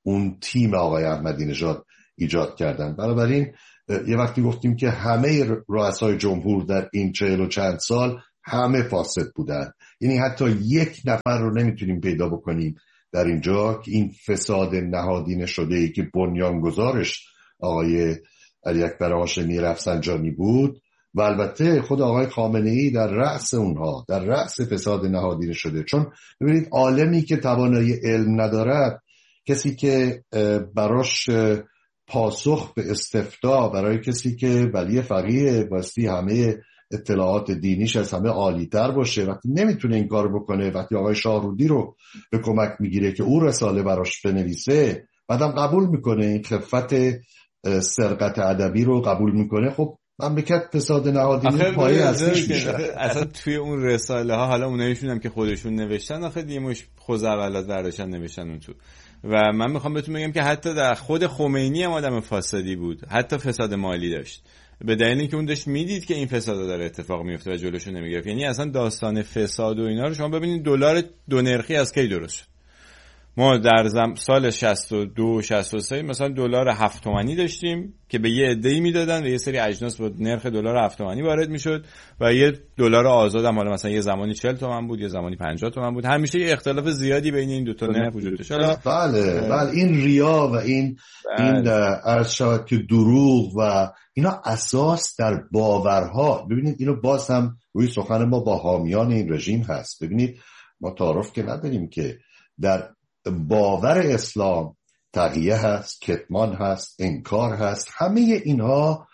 اون تیم آقای احمدی نژاد ایجاد کردن. بنابراین یه وقتی گفتیم که همه رؤسای جمهور در این 40 و چند سال همه فاسد بودن، یعنی حتی یک نفر رو نمیتونیم پیدا بکنیم در اینجا که این فساد نهادینه شده ای که بنیانگذارش آقای علی اکبر هاشمی رفسنجانی بود و البته خود آقای خامنه‌ای در رأس اونها، در رأس فساد نهادینه شده. چون ببینید عالمی که توانایی علم ندارد، کسی که براش پاسخ به استفتاء برای کسی که ولی فقیه باستی همه اطلاعات دینیش از همه عالی‌تر باشه، وقتی نمیتونه این کار بکنه، وقتی آقای شاهرودی رو به کمک میگیره که او رساله براش بنویسه، بعدم قبول میکنه این خفت سرقت ادبی رو قبول میکنه، خب مملکت فساد نهادینه پایه اصلیش میشه. اصلا توی اون رساله ها حالا اونایشون هم که خودشون نوشتن آخه دیگه مش خوزعبلات برداشتن نوشتن اون تو. و من میخوام بهتون بگم که حتی در خود خمینی هم آدم فاسدی بود، حتی فساد مالی داشت، به دلیل اینکه اون داشت میدید که این فساد داره اتفاق میفته و جلوشو نمیگرفت. یعنی اصلا داستان فساد و اینا رو شما ببینید دلار دو نرخی از کی درست شد. ما در سال 62 63 مثلا دلار 7 تومانی داشتیم که به یه عده‌ای میدادن و یه سری اجناس با نرخ دلار 7 تومانی وارد میشد و یه دلار آزاد هم حالا مثلا یه زمانی 40 تومن بود، یه زمانی 50 تومن بود. همیشه یه اختلاف زیادی بین این دو تا نرخ وجود داشت. بله این ریا و این عرض شود که دروغ و اینا اساس در باورها. ببینید اینو باز هم روی سخن ما با حامیان این رژیم هست. ببینید ما تعارف که نداریم که در باور اسلام تقیه هست، کتمان هست، انکار هست، همه اینها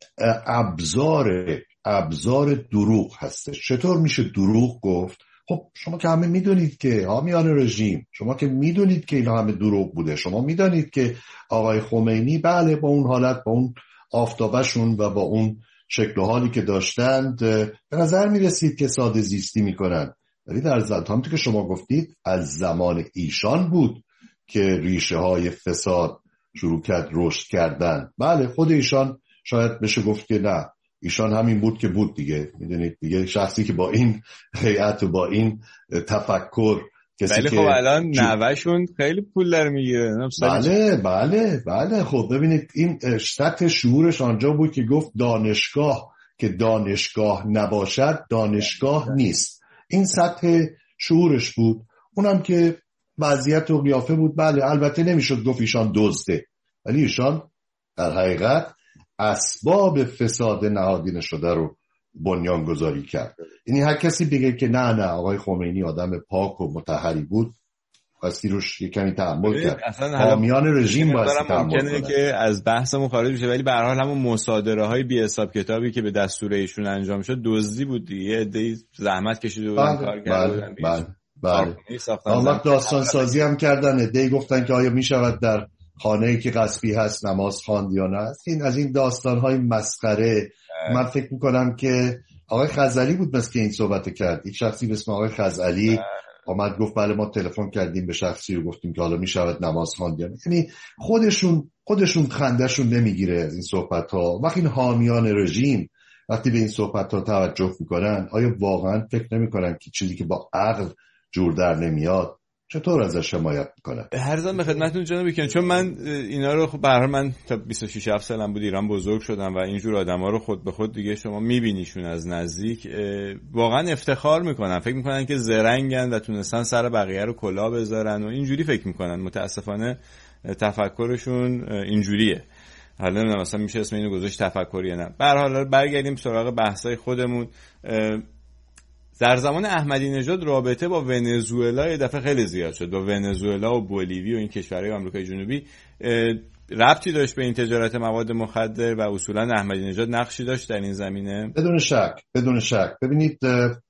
ابزار دروغ هستش. چطور میشه دروغ گفت؟ خب شما که همه میدونید که حامیان رژیم، شما که میدونید که اینا همه دروغ بوده، شما میدونید که آقای خمینی بله با اون حالت، با اون آفتابشون و با اون شکل و حالی که داشتند به نظر میرسید که ساده زیستی میکنن، ولی در زمان که شما گفتید از زمان ایشان بود که ریشه های فساد شروع کرد رشد کردن. بله خود ایشان شاید بشه گفت که نه، ایشان همین بود که بود دیگه. میدونید دیگه شخصی که با این هیئت و با این تفکر کسی که خب الان نوه‌شون خیلی پول داره میگیره. بله خب ببینید این سطح شعورش آنجا بود که گفت دانشگاه که دانشگاه نباشد دانشگاه نیست. این سطح شعورش بود. اونم که وضعیت و قیافه بود. بله البته نمیشد گفت ایشان دزده، ولی ایشان در حقیقت اسباب فساد نهادینه شده رو بنیان گذاری کرد. یعنی هر کسی بگه که نه آقای خمینی آدم پاک و مطهری بود، باستی روش یه کمی تحمل کرد. حامیان رژیم باستی تحمل کنه که از بحثمون خارج بشه، ولی به هر حال همون مصادره های بی حساب کتابی که به دستور ایشون انجام شد دزدی بود دیگه. یه عده‌ای زحمت کشیده بودن کار کردن. بله. وقت داستان سازی هم کردن، عده‌ای گفتن که آیا میشود در خانه‌ای که غصبی هست نماز خواند یا نه. از این داستان‌های مسخره. من فکر می‌کنم که آقای خزعلی بود مثل که این صحبت کرد. یک شخصی به اسم آقای خزعلی آمد گفت بله ما تلفن کردیم به شخصی رو گفتیم که حالا میشود نماز خواند یا نه. یعنی خودشون خندهشون نمیگیره از این صحبت‌ها. وقتی این حامیان رژیم وقتی به این صحبت‌ها توجه می‌کنن، آیا واقعا فکر نمی‌کنن که چیزی که با عقل جور در نمیاد چطور ازش حمایت میکنه؟ هر زمان به خدمتتون جناب بیکن، چون من اینا رو خب به هر حال من تا 26 سالم بود ایران بزرگ شدم و اینجور آدما رو خود به خود دیگه شما میبینیشون از نزدیک، واقعا افتخار میکنن، فکر میکنن که زرنگن و تونستن سر بقیه رو کلاه بذارن و اینجوری فکر میکنن. متاسفانه تفکرشون اینجوریه. حالا نمیدونم مثلا میشه اسم اینو گذاشت تفکری یا نه. به هر حال برگردیم سراغ بحثای خودمون. در زمان احمدی نژاد رابطه با ونزوئلا یه دفعه خیلی زیاد شد. با ونزوئلا و بولیوی و این کشورهای آمریکای جنوبی ربطی داشت به این تجارت مواد مخدر و اصولا احمدی نژاد نقشی داشت در این زمینه؟ بدون شک. ببینید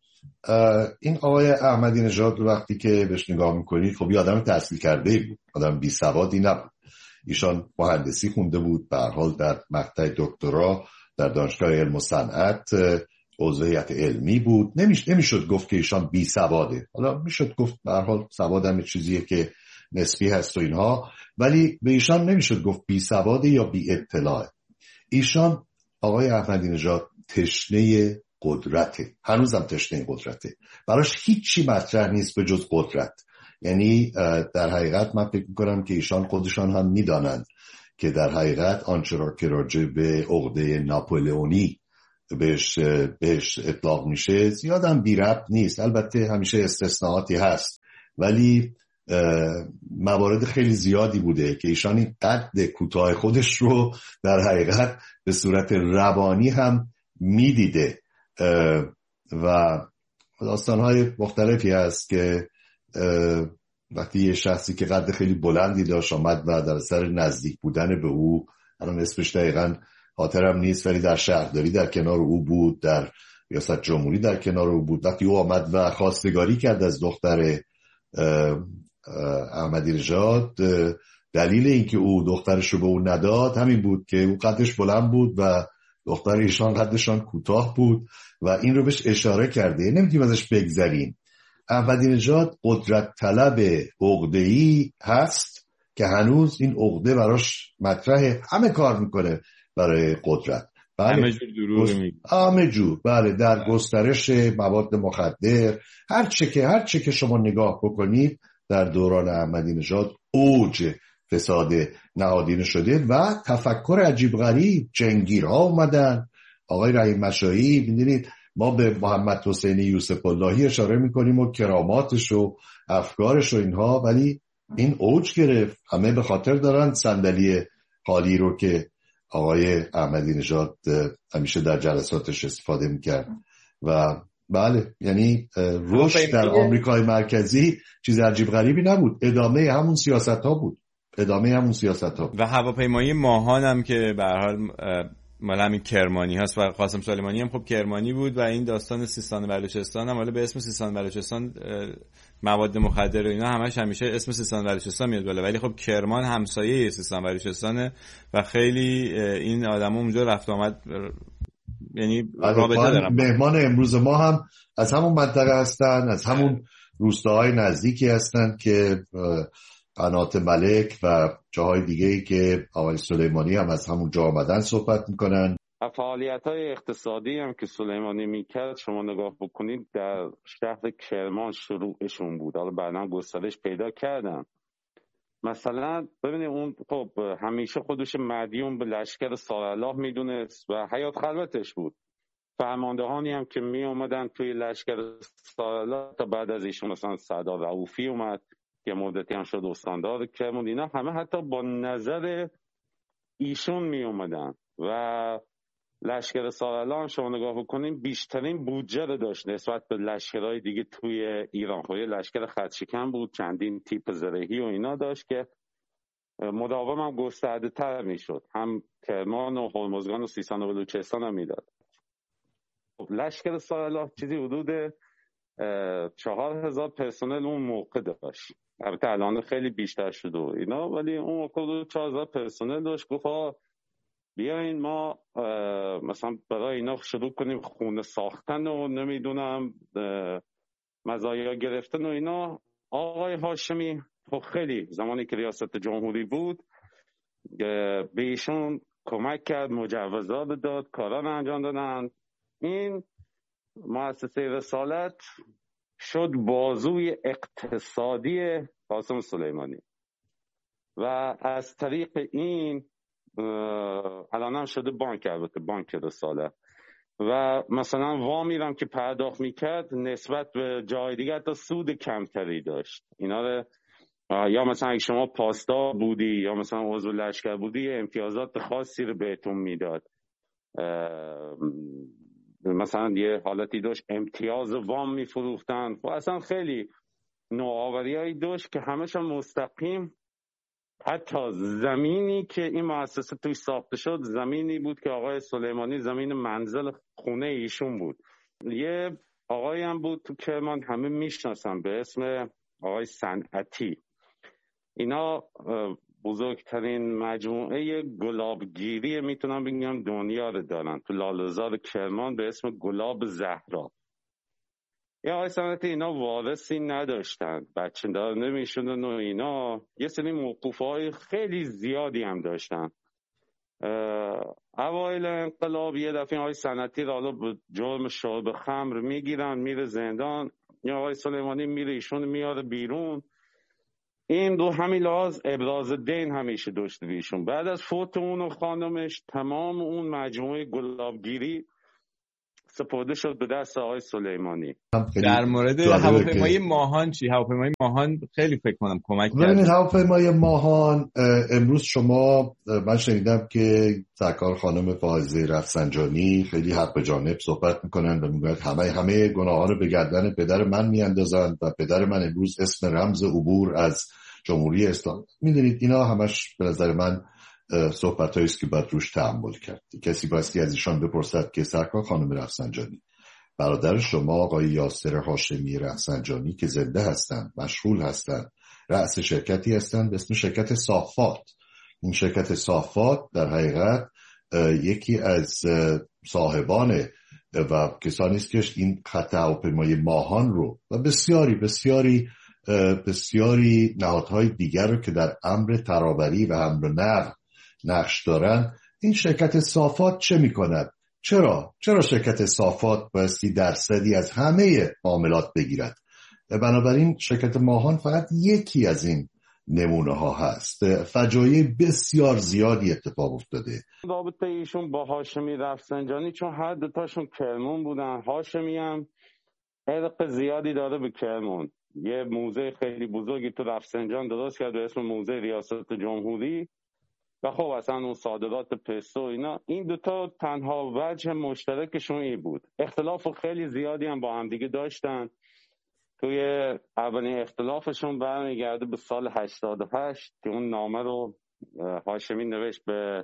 این آقای احمدی نژاد وقتی که بهش نگاه میکنید خب یه آدم تحصیل کرده بود، آدم بی سوادی نبود. ایشان مهندسی خونده بود، به هر حال در مقطع دکترا در دانشگاه علم و صنعت عضو هیئت علمی بود. نمیشد گفت که ایشان بی سواده. حالا میشد گفت به هر حال سواد هم چیزیه که نسبی هست و اینها، ولی به ایشان نمیشد گفت بی سواده یا بی اطلاعه. ایشان آقای احمدی نژاد تشنه قدرته، هنوزم تشنه قدرته. براش هیچی مطرح نیست به جز قدرت. یعنی در حقیقت من فکر میکنم که ایشان خودشان هم میدانند که در حقیقت آنچه را که راجع به عقده ناپولئونی بهش اطلاق میشه زیادم بی ربط نیست. البته همیشه استثناءاتی هست، ولی موارد خیلی زیادی بوده که ایشان این قد کوتاه خودش رو در حقیقت به صورت روانی هم میدیده و داستانهای مختلفی هست که وقتی یه شخصی که قد خیلی بلندی داشت آمد و در اثر نزدیک بودن به او، الان اسمش دقیقاً خاطرم نیست، ولی در شهرداری در کنار او بود، در ریاست جمهوری در کنار او بود، وقتی او آمد و خواستگاری کرد از دختر احمدی نژاد، دلیل اینکه او دخترش رو به او نداد همین بود که او قدش بلند بود و دختر ایشان قدشان کوتاه بود و این رو بهش اشاره کرده. نمیتونیم ازش بگذریم. احمدی نژاد قدرت طلب عقده‌ای هست که هنوز این عقده براش مطرحه، همه کار میکنه برای قدرت، همه جور دروغ میگه، همه جور، بله، در گسترش مواد مخدر، هر چه که شما نگاه بکنید در دوران احمدی نژاد اوج فساد نهادینه شده و تفکر عجیب غریب، جنگیرها اومدن، آقای رحیم مشایی، میدونید ما به محمد حسین یوسف اللهی اشاره میکنیم و کراماتش و افکارش و اینها، ولی این اوج گرفت. همه به خاطر دارن صندلی خالی رو که آقای احمدی نژاد همیشه در جلساتش استفاده میکرد و بله، یعنی رشد در آمریکای مرکزی چیز عجیب غریبی نبود، ادامه همون سیاست ها بود. و هواپیمایی ماهان هم که به هر حال مال همین کرمانی هست و قاسم سلیمانی هم خب کرمانی بود و این داستان سیستان و بلوچستان هم حالا به اسم سیستان و بلوچستان مواد مخدر و اینا همیشه اسم سیستان و بلوچستان میاد بالا، ولی خب کرمان همسایه سیستان و بلوچستانه و خیلی این آدما اونجا رفت آمد، یعنی رابطه دارن. مهمان امروز ما هم از همون منطقه هستن، از همون روستاهای نزدیکی هستن که قنات ملک و جاهای دیگه‌ای که آقای سلیمانی هم از همون جا آمدن صحبت میکنن. فعالیت‌های اقتصادی هم که سلیمانی میکرد شما نگاه بکنید در شهر کرمان شروعشون بود، حالا بعداً گسترش پیدا کردن. مثلا ببینید اون خب همیشه خودش مدیون به لشکر سارالله میدونست و حیات خلوتش بود. فرماندهانی هم که می اومدن توی لشکر سارالله تا بعد از ایشون مثلا سردار رؤوفی اومد که مدتی هم شد استاندار کرمان، اینا همه حتی با نظر ایشون می اومدن و لشکر سارالله هم شما نگاه بکنین بیشترین بودجه رو داشت نسبت به لشکرهای دیگه توی ایران. خب لشکر خطشکن بود، چندین تیپ زرهی و اینا داشت که مداوم هم گسترده تر می شد، هم کرمان و هرمزگان و سیستان و بلوچستان هم می داد. لشکر سارالله چیزی حدود 4,000 پرسنل اون موقع داشت، البته الان خیلی بیشتر شد و اینا، ولی اون موقع 4,000 پرسنل داشت. گفت بیاین ما مثلا برای اینا شروع کنیم خونه ساختن و نمیدونم مزایا گرفتن و اینا. آقای هاشمی تو خیلی زمانی که ریاست جمهوری بود به ایشون کمک کرد، مجوزات داد، کارا رو انجام دادن. این مؤسسه رسالت شد بازوی اقتصادی قاسم سلیمانی و از طریق این الان هم شده بانک، البته بانک رسالت، و مثلا وامی هم که پرداخت میکرد نسبت به جای دیگه تا سود کمتری داشت. اینا رو یا مثلا اگه شما پاسدار بودی یا مثلا عضو لشکر بودی امتیازات خاصی رو بهتون میداد. مثلا یه حالتی داشت امتیاز وام میفروختن و اصلا خیلی نوآوریایی داشت که همشون مستقیم. حتی زمینی که این مؤسسه توی ساخته شد زمینی بود که آقای سلیمانی زمین منزل خونه ایشون بود. یه آقایی هم بود تو کرمان همه میشناسن به اسم آقای صنعتی. اینا بزرگترین مجموعه گلابگیری میتونم بگم دنیا رو دارن تو لاله‌زار کرمان به اسم گلاب زهرا. یه آقای صنعتی اینا وارثی نداشتن، بچه دار نمیشوندن و اینا یه سری موقوفهای خیلی زیادی هم داشتن. اوایل انقلاب یه دفعه آقای صنعتی رو حالا به جرم شرب خمر میگیرن، میره زندان. یا آقای سلیمانی میره ایشون میاره بیرون. این دو همین لحاظ ابراز دین همیشه داشته ایشون. بعد از فوت اون و خانمش تمام اون مجموعه گلابگیری سپرده شد به دست آقای سلیمانی. در مورد هواپیمای ماهان چی؟ هواپیمای ماهان خیلی فکر کنم کمک کرد. ببینید هواپیمای ماهان امروز شما، من شنیدم که سرکار خانم فائزه رفسنجانی خیلی حق به جانب صحبت میکنن و میگن همه گناه‌ها رو به گردن پدر من میاندازن و پدر من امروز اسم رمز عبور از جمهوری اسلامی. میدونید اینا همش به نظر من صحبتایی است که باید روش تأمل کرد. کسی بایستی از ایشان بپرسد که سرکار خانم رفسنجانی، برادر شما آقای یاسر هاشمی رفسنجانی که زنده هستند، مشغول هستند، رأس شرکتی هستند به اسم شرکت صافات. این شرکت صافات در حقیقت یکی از صاحبان و کسانی است که این خط هواپیمای ماهان رو و بسیاری نهادهای دیگر رو که در امر ترابری و حمل و نقل نقش دارن. این شرکت صافات چه میکند؟ چرا شرکت صافات بایستی درصدی از همه معاملات بگیرد؟ بنابراین شرکت ماهان فقط یکی از این نمونه ها هست. فجایع بسیار زیادی اتفاق افتاده. رابطه ایشون با هاشمی رفسنجانی، چون هر دوتاشون کرمون بودن. هاشمی هم عرق زیادی داره به کرمون. یه موزه خیلی بزرگی تو رفسنجان درست کرد به اسم موزه ریاست جمهوری و خب اصلا اون صادرات پستو اینا. این دوتا تنها وجه مشترکشون این بود. اختلاف خیلی زیادی هم با هم دیگه داشتن. توی اولین اختلافشون برمیگرده به سال 88 که اون نامه رو هاشمی نوشت به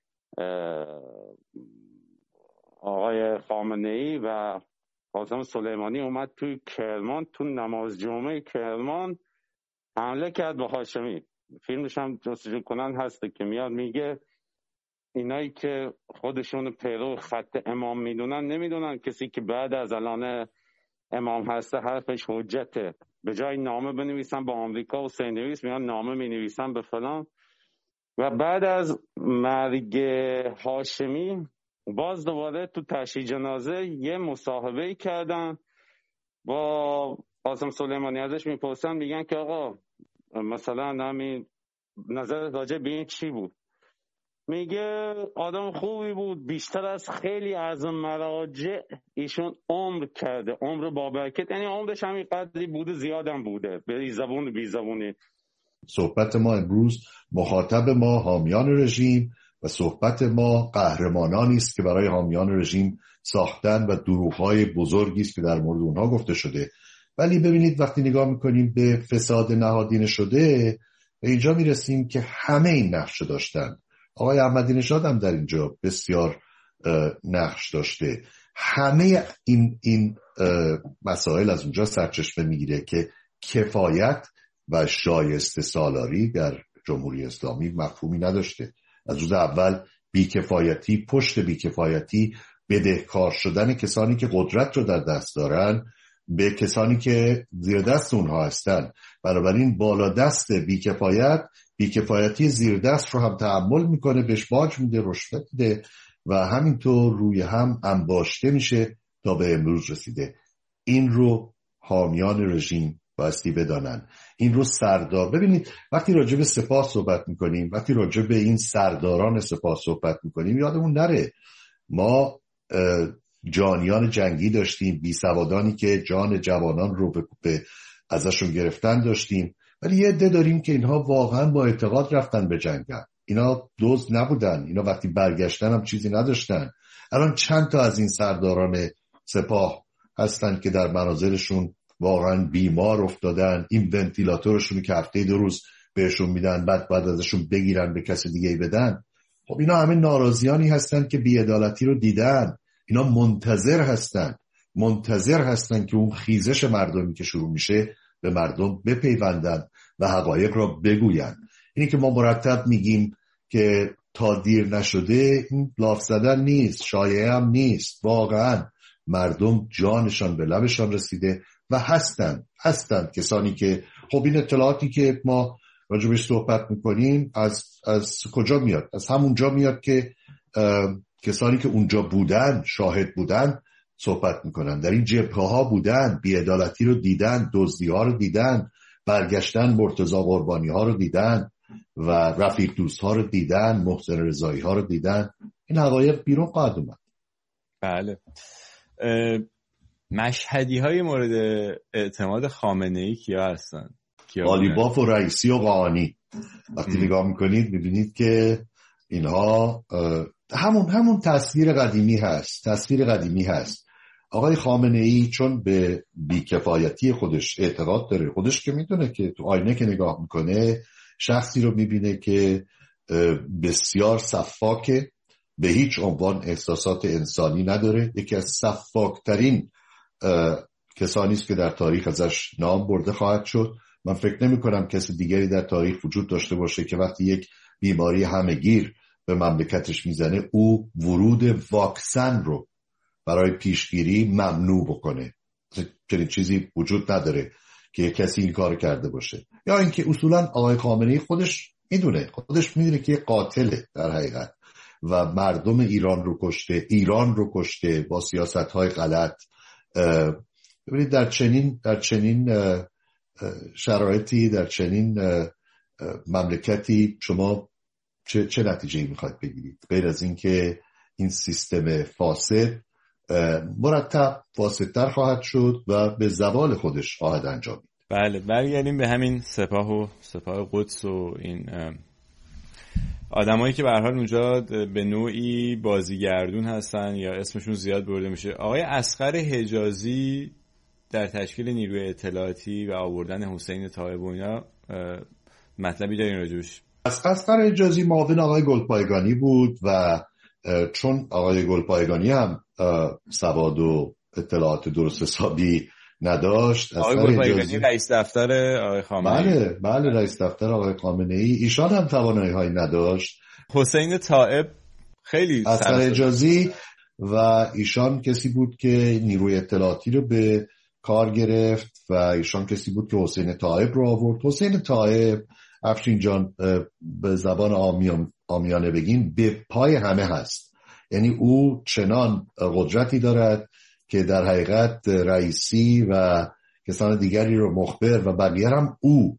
آقای خامنه‌ای و قاسم سلیمانی اومد توی کرمان، تو نماز جمعه کرمان حمله کرد به هاشمی. فیلمش هم جستجو کنن هسته که میاد میگه اینایی که خودشون پیرو خط امام میدونن نمیدونن کسی که بعد از الان امام هسته حرفش حجته. به جای نامه بنویسن با آمریکا و سینویس میان نامه مینویسن به فلان. و بعد از مرگ هاشمی باز دوباره تو تشییع جنازه یه مصاحبه کردن با قاسم سلیمانی. ازش میپرسن میگن که آقا مثلا همین نظر راجع به این چی بود؟ میگه آدم خوبی بود، بیشتر از خیلی از مراجع ایشون عمر کرده، عمر با برکت، یعنی عمرش همین قدری بوده، زیادم بوده، بی زبونی. صحبت ما امروز مخاطب ما حامیان رژیم و صحبت ما قهرمانانی است که برای حامیان رژیم ساختن و دروغ‌های بزرگی است که در مورد اونها گفته شده. ولی ببینید وقتی نگاه میکنیم به فساد نهادینه شده به اینجا میرسیم که همه این نقش داشتن. آقای احمدی نژاد هم در اینجا بسیار نقش داشته. همه این مسائل از اونجا سرچشمه میگیره که کفایت و شایسته سالاری در جمهوری اسلامی مفهومی نداشته. از روز اول بیکفایتی پشت بیکفایتی بدهکار شدن کسانی که قدرت رو در دست دارن به کسانی که زیر دست اونها هستن. بنابراین بالا دست بیکفایتی زیر دست رو هم تحمل میکنه، بهش باج میده، رشوه میده و همینطور روی هم انباشته میشه تا به امروز رسیده. این رو حامیان رژیم بایستی بدانن. این رو سردار ببینید وقتی راجع به سپاه صحبت میکنیم، وقتی راجع به این سرداران سپاه صحبت میکنیم، یادمون نره ما جانیان جنگی داشتیم، بیسوادانی که جان جوانان رو به ازشون گرفتن داشتیم، ولی یه عده داریم که اینها واقعا با اعتقاد رفتن به جنگن. اینا دزد نبودن، اینا وقتی برگشتن هم چیزی نداشتن. الان چند تا از این سرداران سپاه هستن که در منازلشون واقعا بیمار افتادن، این ونتیلاتورشون که هفته 2 روز بهشون میدن بعد ازشون بگیرن به کسی دیگه بدن. خب اینا همه ناراضیانی هستن که بی‌عدالتی رو دیدن. اینا منتظر هستن که اون خیزش مردمی که شروع میشه به مردم بپیوندن و حقایق را بگوین. اینی که ما مرتب میگیم که تا دیر نشده، این لاف زدن نیست، شایعه هم نیست. واقعا مردم جانشان به لبشان رسیده و هستن کسانی که خب این اطلاعاتی که ما راجبش صحبت میکنیم از کجا میاد؟ از همونجا میاد که کسانی که اونجا بودن، شاهد بودن صحبت میکنن، در این جبهه ها بودن، بی‌عدالتی رو دیدن، دزدی ها رو دیدن برگشتن مرتضی قربانی ها رو دیدن و رفیق دوست ها رو دیدن، محسن رضایی ها رو دیدن، این حقایق بیرون خواهد اومد. بله. مشهدی های مورد اعتماد خامنه‌ای کیا هستن؟ قالیباف و رئیسی و قاآنی. وقتی نگاه میکنید میبینید که اینها همون تصویر قدیمی هست. آقای خامنه‌ای چون به بیکفایتی خودش اعتقاد داره، خودش که میدونه که تو آینه که نگاه میکنه شخصی رو میبینه که بسیار سفاکه، به هیچ عنوان احساسات انسانی نداره، یکی از سفاکترین کسانی است که در تاریخ ازش نام برده خواهد شد. من فکر نمی کنم کسی دیگری در تاریخ وجود داشته باشه که وقتی یک بیماری همهگیر به مملکتش میزنه او ورود واکسن رو برای پیشگیری ممنوع بکنه. چنین چیزی وجود نداره که کسی این کار کرده باشه. یا اینکه اصولا آقای خامنه‌ای خودش میدونه که یک قاتله در حقیقت و مردم ایران رو کشته با سیاست‌های غلط. ببینید در چنین شرایطی، در چنین مملکتی شما چه نتیجه‌ای میخواید بگیرید غیر از اینکه این سیستم فاسد مرتب فاسدتر خواهد شد و به زوال خودش خواهد انجامید. بله، برگردیم به همین سپاه قدس و این آدمایی که به هر حال اونجا به نوعی بازیگردون هستن یا اسمشون زیاد برده میشه. آقای اصغر حجازی در تشکیل نیروی اطلاعاتی و آوردن حسین طایب و اینا مطلبی دارین راجبش؟ اصغر حجازی معاون آقای گلپایگانی بود و چون آقای گلپایگانی هم سواد و اطلاعات درست حسابی نداشت، آقای گلپایگانی رئیس دفتر آقای خامنه‌ای، بله رئیس دفتر آقای خامنه‌ای، ایشان هم توانایی‌هایی نداشت. حسین طایب خیلی اصغر حجازی و ایشان کسی بود که نیروی اطلاعاتی رو به کار گرفت و ایشان کسی بود که حسین طایب رو آورد. حسین طایب، افشین جان به زبان عامیانه بگیم، به پای همه هست. یعنی او چنان قدرتی دارد که در حقیقت رئیسی و کسان دیگری رو مخبر و بقیه هم او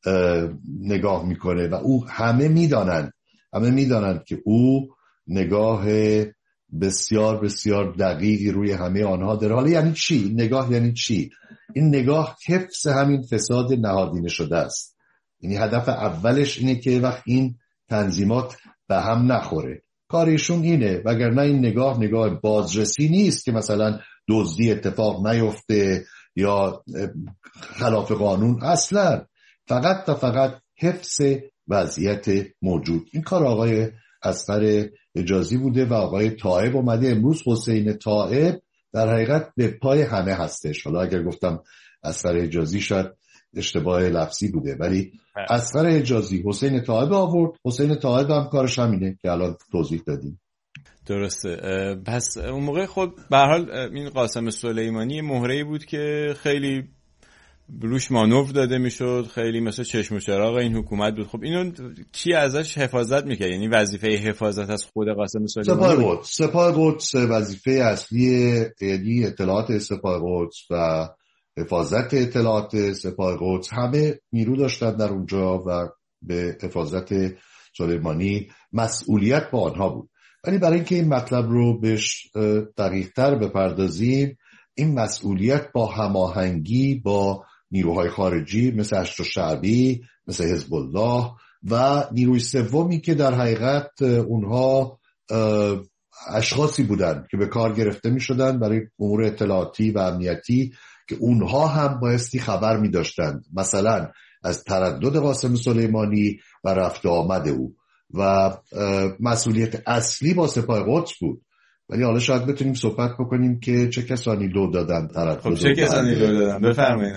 نگاه میکنه و او همه میدانند که او نگاه بسیار بسیار دقیقی روی همه آنها داره. حالا یعنی چی؟ نگاه یعنی چی؟ این نگاه حفظ همین فساد نهادینه شده است. یعنی هدف اولش اینه که وقت این تنظیمات به هم نخوره. کارشون اینه، وگرنه این نگاه بازرسی نیست که مثلا دزدی اتفاق نیفته یا خلاف قانون، اصلا فقط حفظ وضعیت موجود. این کار آقای اصغر حجازی بوده و آقای طایب اومده. امروز حسین طایب در حقیقت به پای همه هستش. حالا اگر گفتم اصغر حجازی شاید اشتباه لفظی بوده، ولی اصغر حجازی حسین طایب آورد. حسین طایب هم کارش همینه که الان توضیح دادیم. درسته. پس اون موقع خود به هر حال این قاسم سلیمانی مهره‌ای بود که خیلی روش مانور داده میشد، خیلی مثل چشم و چراغ این حکومت بود. خب اینو کی ازش حفاظت میکرد؟ یعنی وظیفه حفاظت از خود قاسم سلیمانی؟ سپاه قدس وظیفه اصلی یعنی اطلاعات سپاه قدس و حفاظت اطلاعات سپاه قدس همه نیرو داشتن در اونجا و به حفاظت سلیمانی مسئولیت با آنها بود. ولی برای اینکه این مطلب رو بهش دقیق‌تر بپردازیم، این مسئولیت با هماهنگی با نیروهای خارجی مثل هشت شعبی، مثل حزب الله و نیروی سومی که در حقیقت اونها اشخاصی بودند که به کار گرفته می شدن برای امور اطلاعاتی و امنیتی که اونها هم بایستی خبر می داشتند، مثلا از تردد قاسم سلیمانی و رفت آمد او، و مسئولیت اصلی با سپاه قدس بود. ولی حالا شاید بتونیم صحبت بکنیم که چه کسانی لو دادن تردد. خب چه کسانی لو دادن؟ بفرمایید.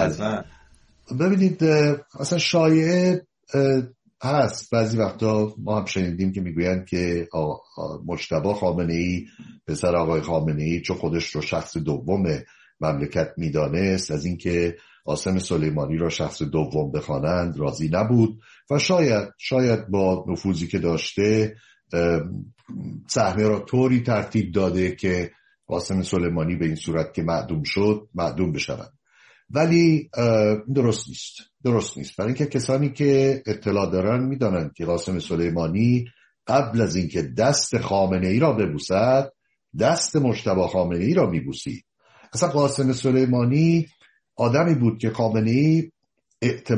ببینید اصلا شایعه هست، بعضی وقتا ما هم شنیدیم که میگویند که مجتبی خامنه‌ای پسر آقای خامنه‌ای چون خودش رو شخص دوم مملکت میدانست از اینکه قاسم سلیمانی را شخص دوم بخوانند راضی نبود و شاید با نفوذی که داشته صحنه را طوری ترتیب داده که قاسم سلیمانی به این صورت که معدوم شد معدوم بشود. ولی درست درست نیست. برای اینکه کسانی که اطلاع دارن میدانند که قاسم سلیمانی قبل از اینکه دست خامنه ای را ببوسد دست مجتبی خامنه ای را میبوسید. اصلا قاسم سلیمانی آدمی بود که خامنه ای